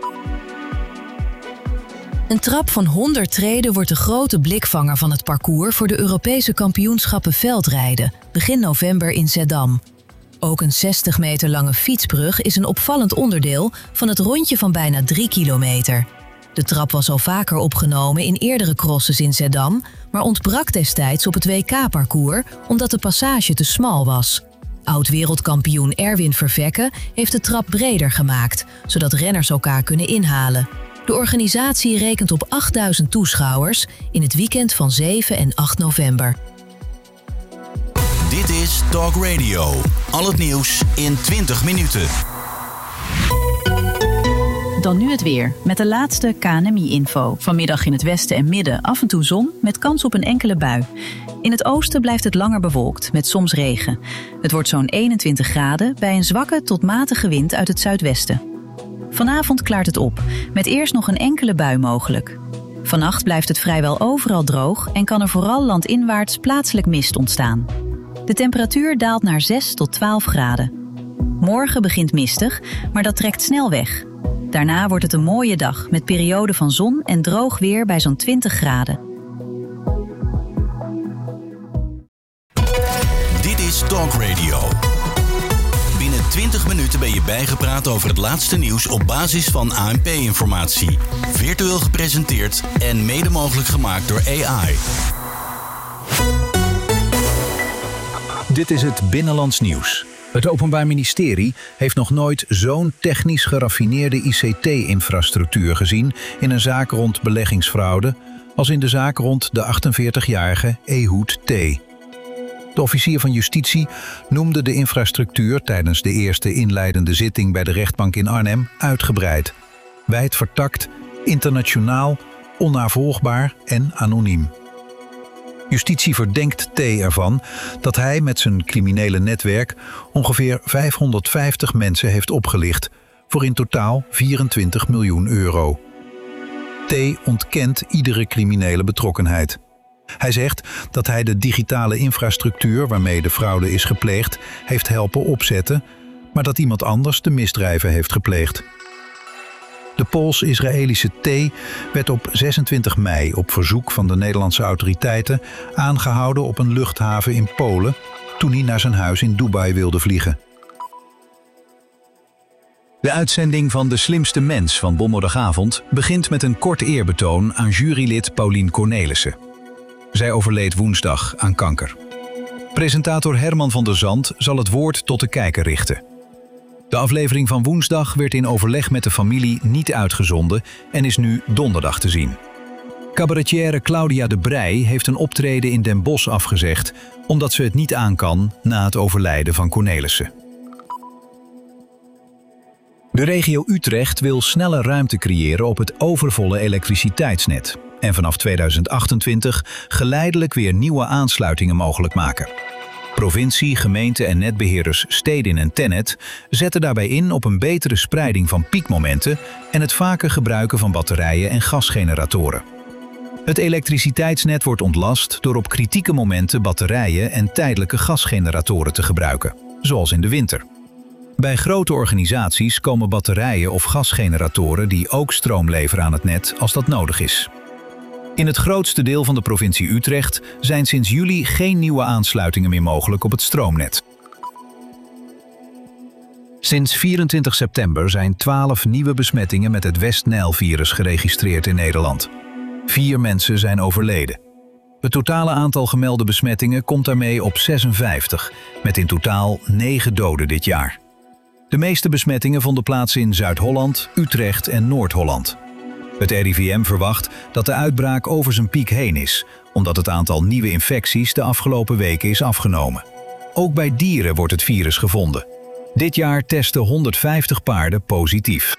Een trap van 100 treden wordt de grote blikvanger van het parcours voor de Europese kampioenschappen veldrijden, begin november in Zeddam. Ook een 60 meter lange fietsbrug is een opvallend onderdeel van het rondje van bijna 3 kilometer. De trap was al vaker opgenomen in eerdere crosses in Zeddam, maar ontbrak destijds op het WK-parcours omdat de passage te smal was. Oud-wereldkampioen Erwin Vervekke heeft de trap breder gemaakt, zodat renners elkaar kunnen inhalen. De organisatie rekent op 8000 toeschouwers in het weekend van 7 en 8 november.
Dit is Talk Radio. Al het nieuws in 20 minuten.
Dan nu het weer, met de laatste KNMI-info. Vanmiddag in het westen en midden af en toe zon, met kans op een enkele bui. In het oosten blijft het langer bewolkt, met soms regen. Het wordt zo'n 21 graden bij een zwakke tot matige wind uit het zuidwesten. Vanavond klaart het op, met eerst nog een enkele bui mogelijk. Vannacht blijft het vrijwel overal droog en kan er vooral landinwaarts plaatselijk mist ontstaan. De temperatuur daalt naar 6 tot 12 graden. Morgen begint mistig, maar dat trekt snel weg. Daarna wordt het een mooie dag met perioden van zon en droog weer bij zo'n 20 graden.
Dit is Talk Radio. Binnen 20 minuten ben je bijgepraat over het laatste nieuws op basis van ANP-informatie. Virtueel gepresenteerd en mede mogelijk gemaakt door AI.
Dit is het Binnenlands Nieuws. Het Openbaar Ministerie heeft nog nooit zo'n technisch geraffineerde ICT-infrastructuur gezien in een zaak rond beleggingsfraude, als in de zaak rond de 48-jarige Ehud T. De officier van justitie noemde de infrastructuur tijdens de eerste inleidende zitting bij de rechtbank in Arnhem uitgebreid, wijd vertakt, internationaal, onnavolgbaar en anoniem. Justitie verdenkt T ervan dat hij met zijn criminele netwerk ongeveer 550 mensen heeft opgelicht voor in totaal 24 miljoen euro. T ontkent iedere criminele betrokkenheid. Hij zegt dat hij de digitale infrastructuur waarmee de fraude is gepleegd heeft helpen opzetten, maar dat iemand anders de misdrijven heeft gepleegd. De Pools-Israëlische T werd op 26 mei op verzoek van de Nederlandse autoriteiten aangehouden op een luchthaven in Polen toen hij naar zijn huis in Dubai wilde vliegen.
De uitzending van De Slimste Mens van donderdagavond begint met een kort eerbetoon aan jurylid Paulien Cornelissen. Zij overleed woensdag aan kanker. Presentator Herman van der Zand zal het woord tot de kijker richten. De aflevering van woensdag werd in overleg met de familie niet uitgezonden en is nu donderdag te zien. Cabaretière Claudia de Breij heeft een optreden in Den Bosch afgezegd omdat ze het niet aan kan na het overlijden van Cornelissen. De regio Utrecht wil snelle ruimte creëren op het overvolle elektriciteitsnet en vanaf 2028 geleidelijk weer nieuwe aansluitingen mogelijk maken. Provincie, gemeente en netbeheerders Stedin en Tennet zetten daarbij in op een betere spreiding van piekmomenten en het vaker gebruiken van batterijen en gasgeneratoren. Het elektriciteitsnet wordt ontlast door op kritieke momenten batterijen en tijdelijke gasgeneratoren te gebruiken, zoals in de winter. Bij grote organisaties komen batterijen of gasgeneratoren die ook stroom leveren aan het net als dat nodig is. In het grootste deel van de provincie Utrecht zijn sinds juli geen nieuwe aansluitingen meer mogelijk op het stroomnet. Sinds 24 september zijn 12 nieuwe besmettingen met het West-Nijl-virus geregistreerd in Nederland. 4 mensen zijn overleden. Het totale aantal gemelde besmettingen komt daarmee op 56, met in totaal 9 doden dit jaar. De meeste besmettingen vonden plaats in Zuid-Holland, Utrecht en Noord-Holland. Het RIVM verwacht dat de uitbraak over zijn piek heen is, omdat het aantal nieuwe infecties de afgelopen weken is afgenomen. Ook bij dieren wordt het virus gevonden. Dit jaar testen 150 paarden positief.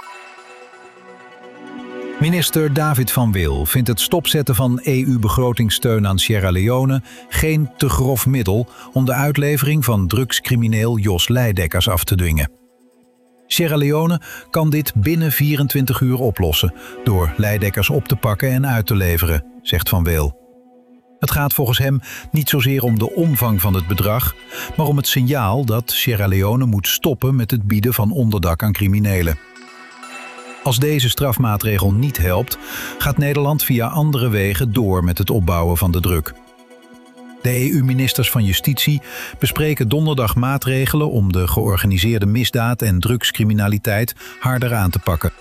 Minister David van Wil vindt het stopzetten van EU-begrotingssteun aan Sierra Leone geen te grof middel om de uitlevering van drugscrimineel Jos Leidekkers af te dwingen. Sierra Leone kan dit binnen 24 uur oplossen door Leidekkers op te pakken en uit te leveren, zegt Van Wil. Het gaat volgens hem niet zozeer om de omvang van het bedrag, maar om het signaal dat Sierra Leone moet stoppen met het bieden van onderdak aan criminelen. Als deze strafmaatregel niet helpt, gaat Nederland via andere wegen door met het opbouwen van de druk. De EU-ministers van Justitie bespreken donderdag maatregelen om de georganiseerde misdaad en drugscriminaliteit harder aan te pakken.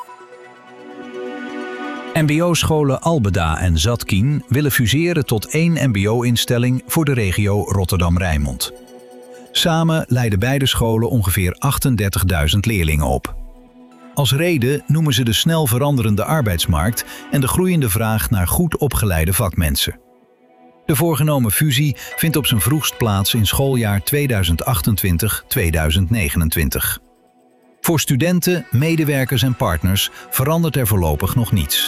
MBO-scholen Albeda en Zatkien willen fuseren tot 1 MBO-instelling voor de regio Rotterdam-Rijnmond. Samen leiden beide scholen ongeveer 38.000 leerlingen op. Als reden noemen ze de snel veranderende arbeidsmarkt en de groeiende vraag naar goed opgeleide vakmensen. De voorgenomen fusie vindt op zijn vroegst plaats in schooljaar 2028-2029. Voor studenten, medewerkers en partners verandert er voorlopig nog niets.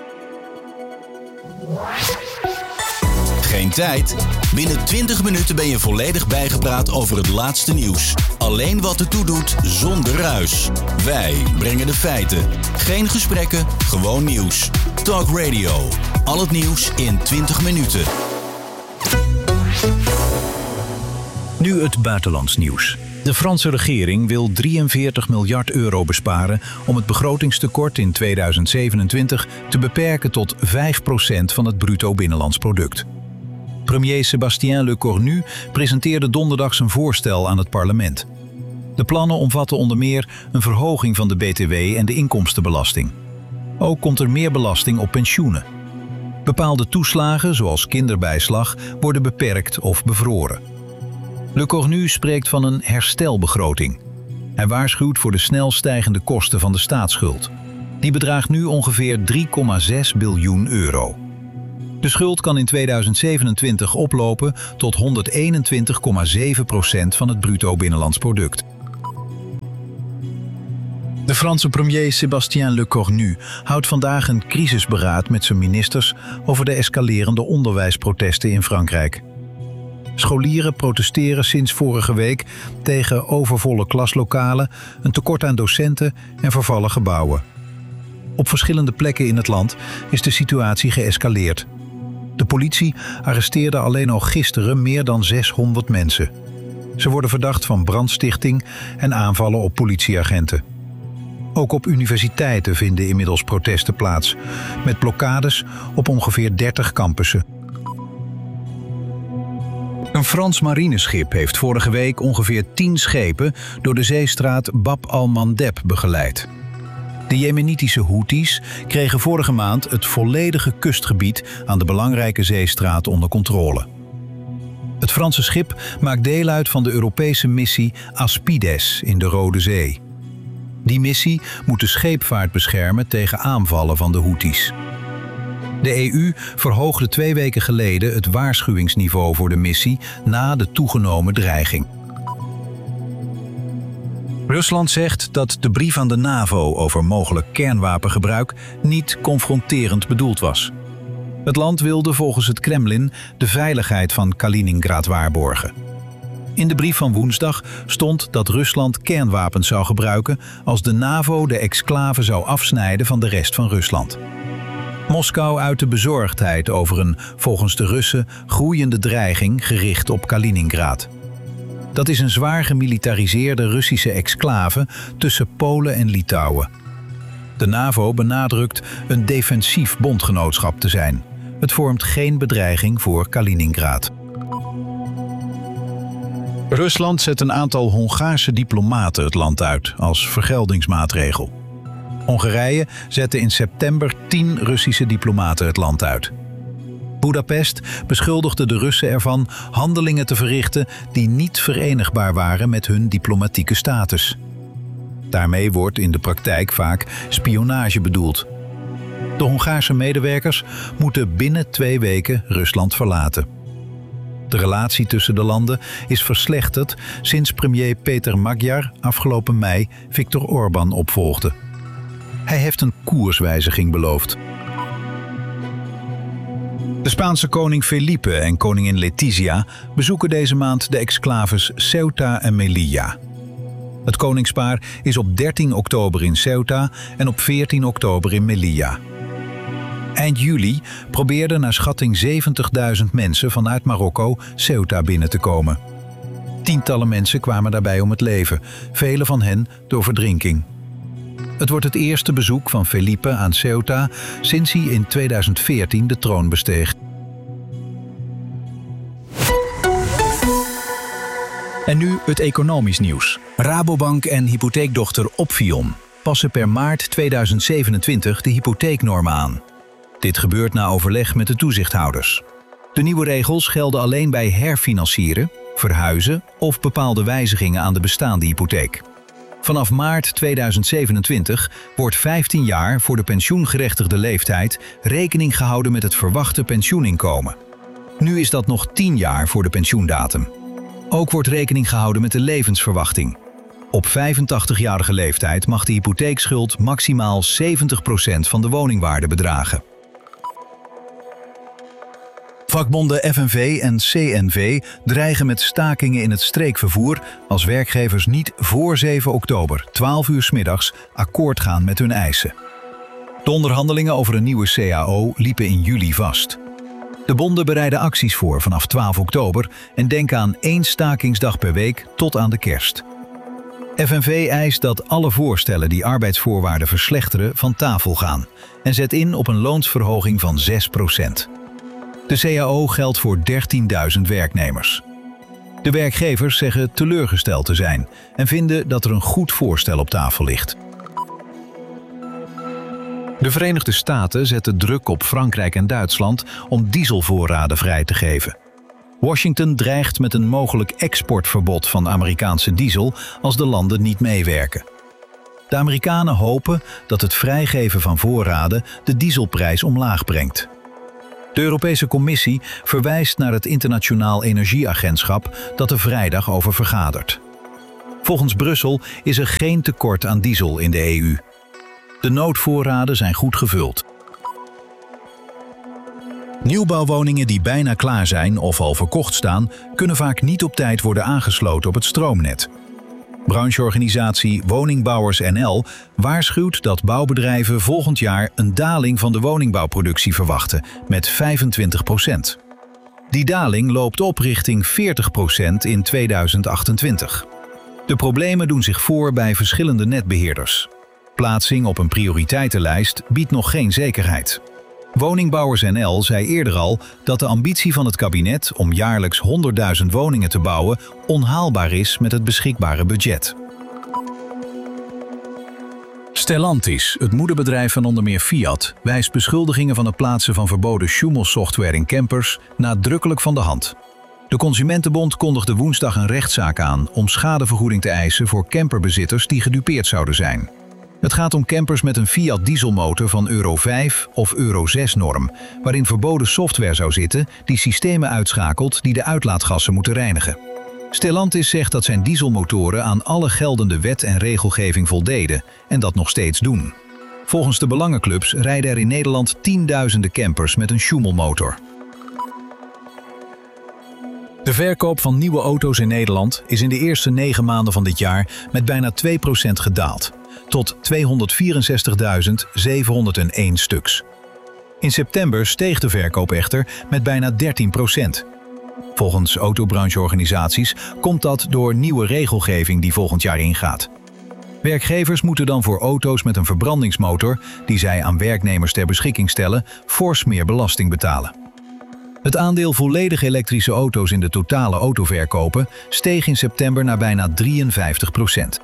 Geen tijd? Binnen 20 minuten ben je volledig bijgepraat over het laatste nieuws. Alleen wat ertoe doet, zonder ruis. Wij brengen de feiten. Geen gesprekken, gewoon nieuws. Talk Radio. Al het nieuws in 20 minuten.
Nu het buitenlands nieuws. De Franse regering wil 43 miljard euro besparen om het begrotingstekort in 2027 te beperken tot 5% van het bruto binnenlands product. Premier Sébastien Lecornu presenteerde donderdag zijn voorstel aan het parlement. De plannen omvatten onder meer een verhoging van de BTW en de inkomstenbelasting. Ook komt er meer belasting op pensioenen. Bepaalde toeslagen, zoals kinderbijslag, worden beperkt of bevroren. Lecornu spreekt van een herstelbegroting. Hij waarschuwt voor de snel stijgende kosten van de staatsschuld.
Die bedraagt nu ongeveer 3,6 biljoen euro. De schuld kan in 2027 oplopen tot 121,7% van het bruto binnenlands product. De Franse premier Sébastien Lecornu houdt vandaag een crisisberaad met zijn ministers over de escalerende onderwijsprotesten in Frankrijk. Scholieren protesteren sinds vorige week tegen overvolle klaslokalen, een tekort aan docenten en vervallen gebouwen. Op verschillende plekken in het land is de situatie geëscaleerd. De politie arresteerde alleen al gisteren meer dan 600 mensen. Ze worden verdacht van brandstichting en aanvallen op politieagenten. Ook op universiteiten vinden inmiddels protesten plaats, met blokkades op ongeveer 30 campussen. Een Frans marineschip heeft vorige week ongeveer 10 schepen door de zeestraat Bab al-Mandeb begeleid. De Jemenitische Houthis kregen vorige maand het volledige kustgebied aan de belangrijke zeestraat onder controle. Het Franse schip maakt deel uit van de Europese missie Aspides in de Rode Zee. Die missie moet de scheepvaart beschermen tegen aanvallen van de Houthis. De EU verhoogde 2 weken geleden het waarschuwingsniveau voor de missie na de toegenomen dreiging. Rusland zegt dat de brief aan de NAVO over mogelijk kernwapengebruik niet confronterend bedoeld was. Het land wilde volgens het Kremlin de veiligheid van Kaliningrad waarborgen. In de brief van woensdag stond dat Rusland kernwapens zou gebruiken als de NAVO de exclave zou afsnijden van de rest van Rusland. Moskou uitte bezorgdheid over een, volgens de Russen, groeiende dreiging gericht op Kaliningrad. Dat is een zwaar gemilitariseerde Russische exclave tussen Polen en Litouwen. De NAVO benadrukt een defensief bondgenootschap te zijn. Het vormt geen bedreiging voor Kaliningrad. Rusland zet een aantal Hongaarse diplomaten het land uit als vergeldingsmaatregel. Hongarije zette in september 10 Russische diplomaten het land uit. Boedapest beschuldigde de Russen ervan handelingen te verrichten die niet verenigbaar waren met hun diplomatieke status. Daarmee wordt in de praktijk vaak spionage bedoeld. De Hongaarse medewerkers moeten binnen 2 weken Rusland verlaten. De relatie tussen de landen is verslechterd sinds premier Peter Magyar afgelopen mei Viktor Orbán opvolgde. Hij heeft een koerswijziging beloofd. De Spaanse koning Felipe en koningin Letizia bezoeken deze maand de exclaves Ceuta en Melilla. Het koningspaar is op 13 oktober in Ceuta en op 14 oktober in Melilla. Eind juli probeerden naar schatting 70.000 mensen vanuit Marokko Ceuta binnen te komen. Tientallen mensen kwamen daarbij om het leven, vele van hen door verdrinking. Het wordt het eerste bezoek van Felipe aan Ceuta sinds hij in 2014 de troon besteeg. En nu het economisch nieuws. Rabobank en hypotheekdochter Opfion passen per maart 2027 de hypotheeknormen aan. Dit gebeurt na overleg met de toezichthouders. De nieuwe regels gelden alleen bij herfinancieren, verhuizen of bepaalde wijzigingen aan de bestaande hypotheek. Vanaf maart 2027 wordt 15 jaar voor de pensioengerechtigde leeftijd rekening gehouden met het verwachte pensioeninkomen. Nu is dat nog 10 jaar voor de pensioendatum. Ook wordt rekening gehouden met de levensverwachting. Op 85-jarige leeftijd mag de hypotheekschuld maximaal 70% van de woningwaarde bedragen. Vakbonden FNV en CNV dreigen met stakingen in het streekvervoer als werkgevers niet voor 7 oktober, 12 uur 's middags, akkoord gaan met hun eisen. De onderhandelingen over een nieuwe CAO liepen in juli vast. De bonden bereiden acties voor vanaf 12 oktober en denken aan 1 stakingsdag per week tot aan de kerst. FNV eist dat alle voorstellen die arbeidsvoorwaarden verslechteren van tafel gaan en zet in op een loonsverhoging van 6%. De CAO geldt voor 13.000 werknemers. De werkgevers zeggen teleurgesteld te zijn en vinden dat er een goed voorstel op tafel ligt. De Verenigde Staten zetten druk op Frankrijk en Duitsland om dieselvoorraden vrij te geven. Washington dreigt met een mogelijk exportverbod van Amerikaanse diesel als de landen niet meewerken. De Amerikanen hopen dat het vrijgeven van voorraden de dieselprijs omlaag brengt. De Europese Commissie verwijst naar het Internationaal Energieagentschap dat er vrijdag over vergadert. Volgens Brussel is er geen tekort aan diesel in de EU. De noodvoorraden zijn goed gevuld. Nieuwbouwwoningen die bijna klaar zijn of al verkocht staan, kunnen vaak niet op tijd worden aangesloten op het stroomnet. Brancheorganisatie Woningbouwers NL waarschuwt dat bouwbedrijven volgend jaar een daling van de woningbouwproductie verwachten met 25%. Die daling loopt op richting 40% in 2028. De problemen doen zich voor bij verschillende netbeheerders. Plaatsing op een prioriteitenlijst biedt nog geen zekerheid. Woningbouwers NL zei eerder al dat de ambitie van het kabinet om jaarlijks 100.000 woningen te bouwen onhaalbaar is met het beschikbare budget. Stellantis, het moederbedrijf van onder meer Fiat, wijst beschuldigingen van het plaatsen van verboden Schumel-software in campers nadrukkelijk van de hand. De Consumentenbond kondigde woensdag een rechtszaak aan om schadevergoeding te eisen voor camperbezitters die gedupeerd zouden zijn. Het gaat om campers met een Fiat dieselmotor van Euro 5 of Euro 6 norm, waarin verboden software zou zitten die systemen uitschakelt die de uitlaatgassen moeten reinigen. Stellantis zegt dat zijn dieselmotoren aan alle geldende wet en regelgeving voldeden en dat nog steeds doen. Volgens de belangenclubs rijden er in Nederland tienduizenden campers met een Schumel-motor. De verkoop van nieuwe auto's in Nederland is in de eerste 9 maanden van dit jaar met bijna 2% gedaald, tot 264.701 stuks. In september steeg de verkoop echter met bijna 13%. Volgens autobrancheorganisaties komt dat door nieuwe regelgeving die volgend jaar ingaat. Werkgevers moeten dan voor auto's met een verbrandingsmotor, die zij aan werknemers ter beschikking stellen, fors meer belasting betalen. Het aandeel volledig elektrische auto's in de totale autoverkopen steeg in september naar bijna 53%.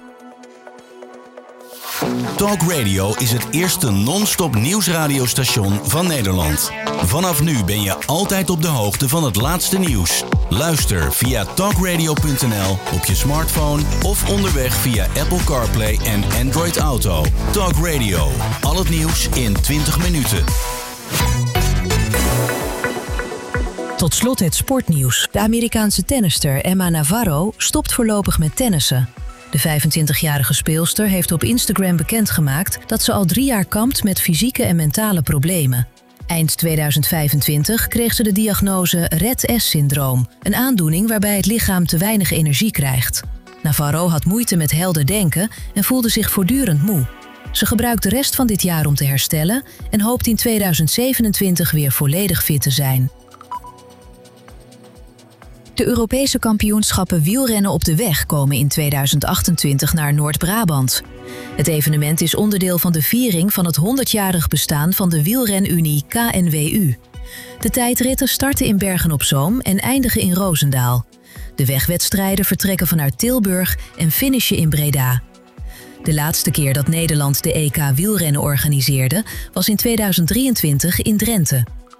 Talk Radio is het eerste non-stop nieuwsradiostation van Nederland. Vanaf nu ben je altijd op de hoogte van het laatste nieuws. Luister via talkradio.nl op je smartphone of onderweg via Apple CarPlay en Android Auto. Talk Radio, al het nieuws in 20 minuten.
Tot slot het sportnieuws. De Amerikaanse tennister Emma Navarro stopt voorlopig met tennissen. De 25-jarige speelster heeft op Instagram bekendgemaakt dat ze al 3 jaar kampt met fysieke en mentale problemen. Eind 2025 kreeg ze de diagnose Rett-S-syndroom, een aandoening waarbij het lichaam te weinig energie krijgt. Navarro had moeite met helder denken en voelde zich voortdurend moe. Ze gebruikt de rest van dit jaar om te herstellen en hoopt in 2027 weer volledig fit te zijn. De Europese kampioenschappen wielrennen op de weg komen in 2028 naar Noord-Brabant. Het evenement is onderdeel van de viering van het 100-jarig bestaan van de wielrenunie KNWU. De tijdritten starten in Bergen-op-Zoom en eindigen in Roosendaal. De wegwedstrijden vertrekken vanuit Tilburg en finishen in Breda. De laatste keer dat Nederland de EK wielrennen organiseerde was in 2023 in Drenthe.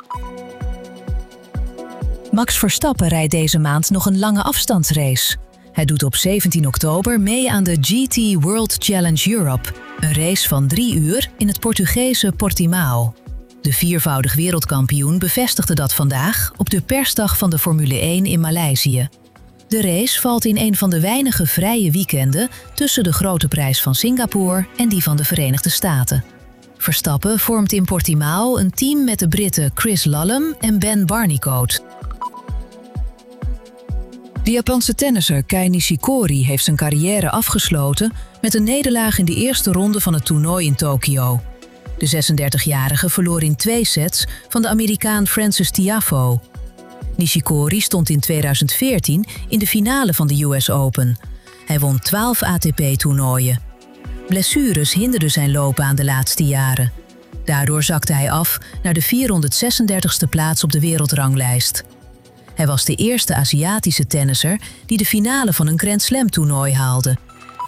Max Verstappen rijdt deze maand nog een lange afstandsrace. Hij doet op 17 oktober mee aan de GT World Challenge Europe, een race van 3 uur in het Portugese Portimao. De 4-voudig wereldkampioen bevestigde dat vandaag op de persdag van de Formule 1 in Maleisië. De race valt in een van de weinige vrije weekenden tussen de Grote Prijs van Singapore en die van de Verenigde Staten. Verstappen vormt in Portimao een team met de Britten Chris Lallum en Ben Barnicoat. De Japanse tennisser Kei Nishikori heeft zijn carrière afgesloten met een nederlaag in de eerste ronde van het toernooi in Tokio. De 36-jarige verloor in 2 sets van de Amerikaan Frances Tiafoe. Nishikori stond in 2014 in de finale van de US Open. Hij won 12 ATP-toernooien. Blessures hinderden zijn loopbaan de laatste jaren. Daardoor zakte hij af naar de 436e plaats op de wereldranglijst. Hij was de eerste Aziatische tennisser die de finale van een Grand Slam-toernooi haalde.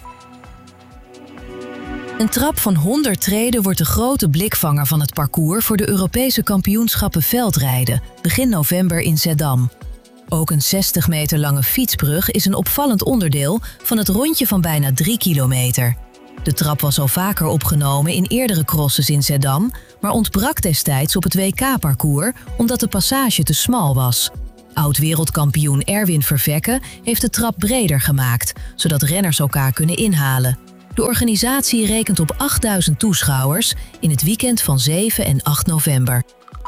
Een trap van 100 treden wordt de grote blikvanger van het parcours voor de Europese kampioenschappen veldrijden, begin november in Zeddam. Ook een 60 meter lange fietsbrug is een opvallend onderdeel van het rondje van bijna 3 kilometer. De trap was al vaker opgenomen in eerdere crosses in Zeddam, maar ontbrak destijds op het WK-parcours omdat de passage te smal was. Oud-wereldkampioen Erwin Vervekke heeft de trap breder gemaakt, zodat renners elkaar kunnen inhalen. De organisatie rekent op 8000 toeschouwers in het weekend van 7 en 8 november.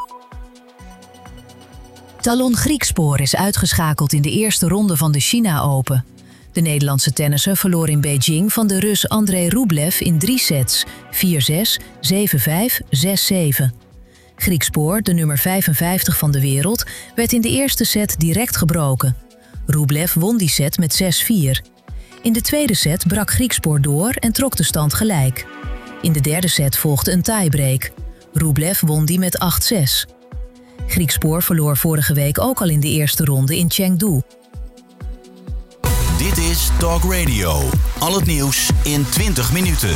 Talon Griekspoor is uitgeschakeld in de eerste ronde van de China Open. De Nederlandse tennisser verloor in Beijing van de Rus Andrei Rublev in 3 sets, 4-6, 7-5, 6-7. Griekspoor, de nummer 55 van de wereld, werd in de eerste set direct gebroken. Rublev won die set met 6-4. In de tweede set brak Griekspoor door en trok de stand gelijk. In de derde set volgde een tiebreak. Rublev won die met 8-6. Griekspoor verloor vorige week ook al in de eerste ronde in Chengdu.
Dit is Talk Radio. Al het nieuws in 20 minuten.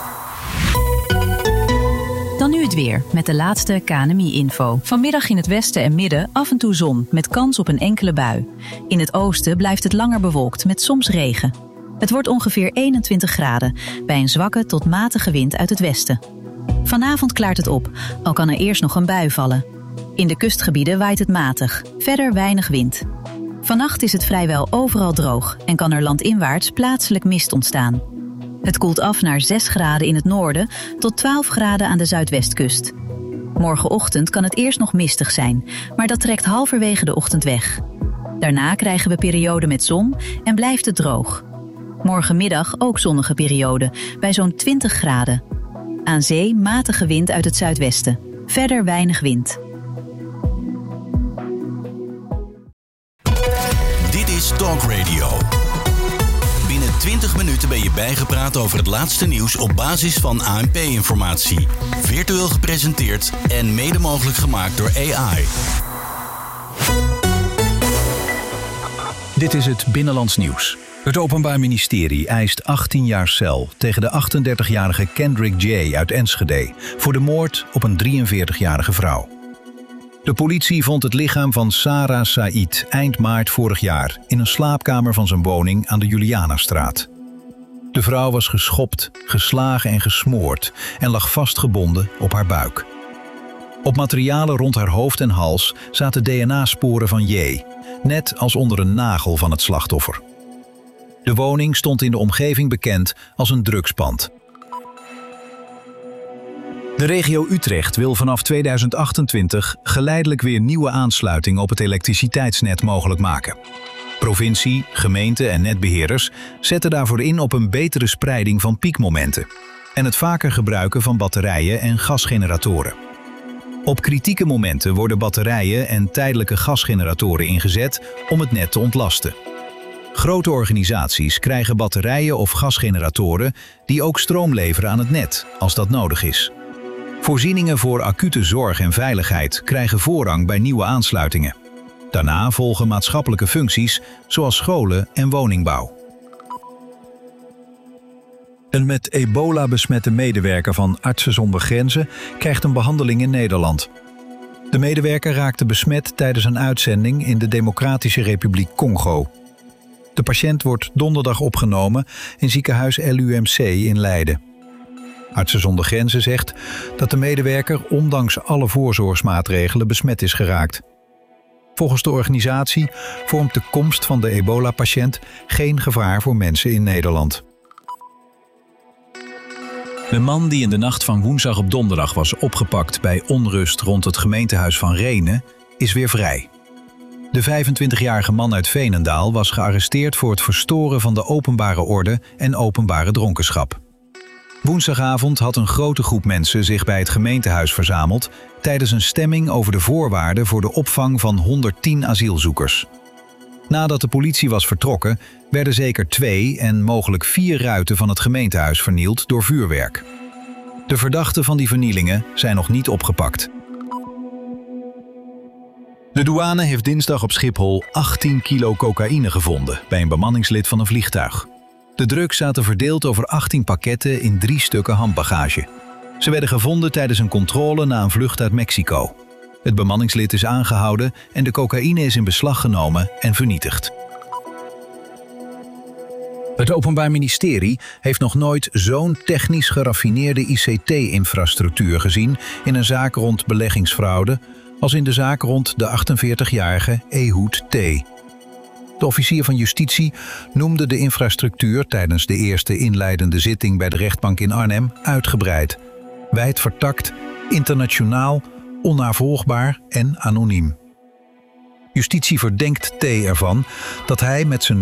Dan nu het weer, met de laatste KNMI-info. Vanmiddag in het westen en midden af en toe zon, met kans op een enkele bui. In het oosten blijft het langer bewolkt, met soms regen. Het wordt ongeveer 21 graden, bij een zwakke tot matige wind uit het westen. Vanavond klaart het op, al kan er eerst nog een bui vallen. In de kustgebieden waait het matig, verder weinig wind. Vannacht is het vrijwel overal droog en kan er landinwaarts plaatselijk mist ontstaan. Het koelt af naar 6 graden in het noorden tot 12 graden aan de zuidwestkust. Morgenochtend kan het eerst nog mistig zijn, maar dat trekt halverwege de ochtend weg. Daarna krijgen we perioden met zon en blijft het droog. Morgenmiddag ook zonnige periode, bij zo'n 20 graden. Aan zee matige wind uit het zuidwesten, verder weinig wind.
Dit is Talk Radio. Binnen 20 minuten ben je bijgepraat over het laatste nieuws op basis van ANP-informatie. Virtueel gepresenteerd en mede mogelijk gemaakt door AI.
Dit is het Binnenlands Nieuws. Het Openbaar Ministerie eist 18 jaar cel tegen de 38-jarige Kendrick J. uit Enschede voor de moord op een 43-jarige vrouw. De politie vond het lichaam van Sarah Said eind maart vorig jaar in een slaapkamer van zijn woning aan de Julianastraat. De vrouw was geschopt, geslagen en gesmoord en lag vastgebonden op haar buik. Op materialen rond haar hoofd en hals zaten DNA-sporen van J, net als onder een nagel van het slachtoffer. De woning stond in de omgeving bekend als een drugspand. De regio Utrecht wil vanaf 2028 geleidelijk weer nieuwe aansluitingen op het elektriciteitsnet mogelijk maken. Provincie, gemeente en netbeheerders zetten daarvoor in op een betere spreiding van piekmomenten en het vaker gebruiken van batterijen en gasgeneratoren. Op kritieke momenten worden batterijen en tijdelijke gasgeneratoren ingezet om het net te ontlasten. Grote organisaties krijgen batterijen of gasgeneratoren die ook stroom leveren aan het net, als dat nodig is. Voorzieningen voor acute zorg en veiligheid krijgen voorrang bij nieuwe aansluitingen. Daarna volgen maatschappelijke functies zoals scholen en woningbouw. Een met ebola besmette medewerker van Artsen zonder Grenzen krijgt een behandeling in Nederland. De medewerker raakte besmet tijdens een uitzending in de Democratische Republiek Congo. De patiënt wordt donderdag opgenomen in ziekenhuis LUMC in Leiden. Artsen zonder Grenzen zegt dat de medewerker ondanks alle voorzorgsmaatregelen besmet is geraakt. Volgens de organisatie vormt de komst van de ebola-patiënt geen gevaar voor mensen in Nederland. De man die in de nacht van woensdag op donderdag was opgepakt bij onrust rond het gemeentehuis van Rhenen is weer vrij. De 25-jarige man uit Veenendaal was gearresteerd voor het verstoren van de openbare orde en openbare dronkenschap. Woensdagavond had een grote groep mensen zich bij het gemeentehuis verzameld tijdens een stemming over de voorwaarden voor de opvang van 110 asielzoekers. Nadat de politie was vertrokken, werden zeker 2 en mogelijk 4 ruiten van het gemeentehuis vernield door vuurwerk. De verdachten van die vernielingen zijn nog niet opgepakt. De douane heeft dinsdag op Schiphol 18 kilo cocaïne gevonden bij een bemanningslid van een vliegtuig. De drugs zaten verdeeld over 18 pakketten in 3 stukken handbagage. Ze werden gevonden tijdens een controle na een vlucht uit Mexico. Het bemanningslid is aangehouden en de cocaïne is in beslag genomen en vernietigd. Het Openbaar Ministerie heeft nog nooit zo'n technisch geraffineerde ICT-infrastructuur gezien in een zaak rond beleggingsfraude als in de zaak rond de 48-jarige Ehud T. De officier van justitie noemde de infrastructuur tijdens de eerste inleidende zitting bij de rechtbank in Arnhem uitgebreid, wijd vertakt, internationaal, onnavolgbaar en anoniem. Justitie verdenkt T ervan dat hij met zijn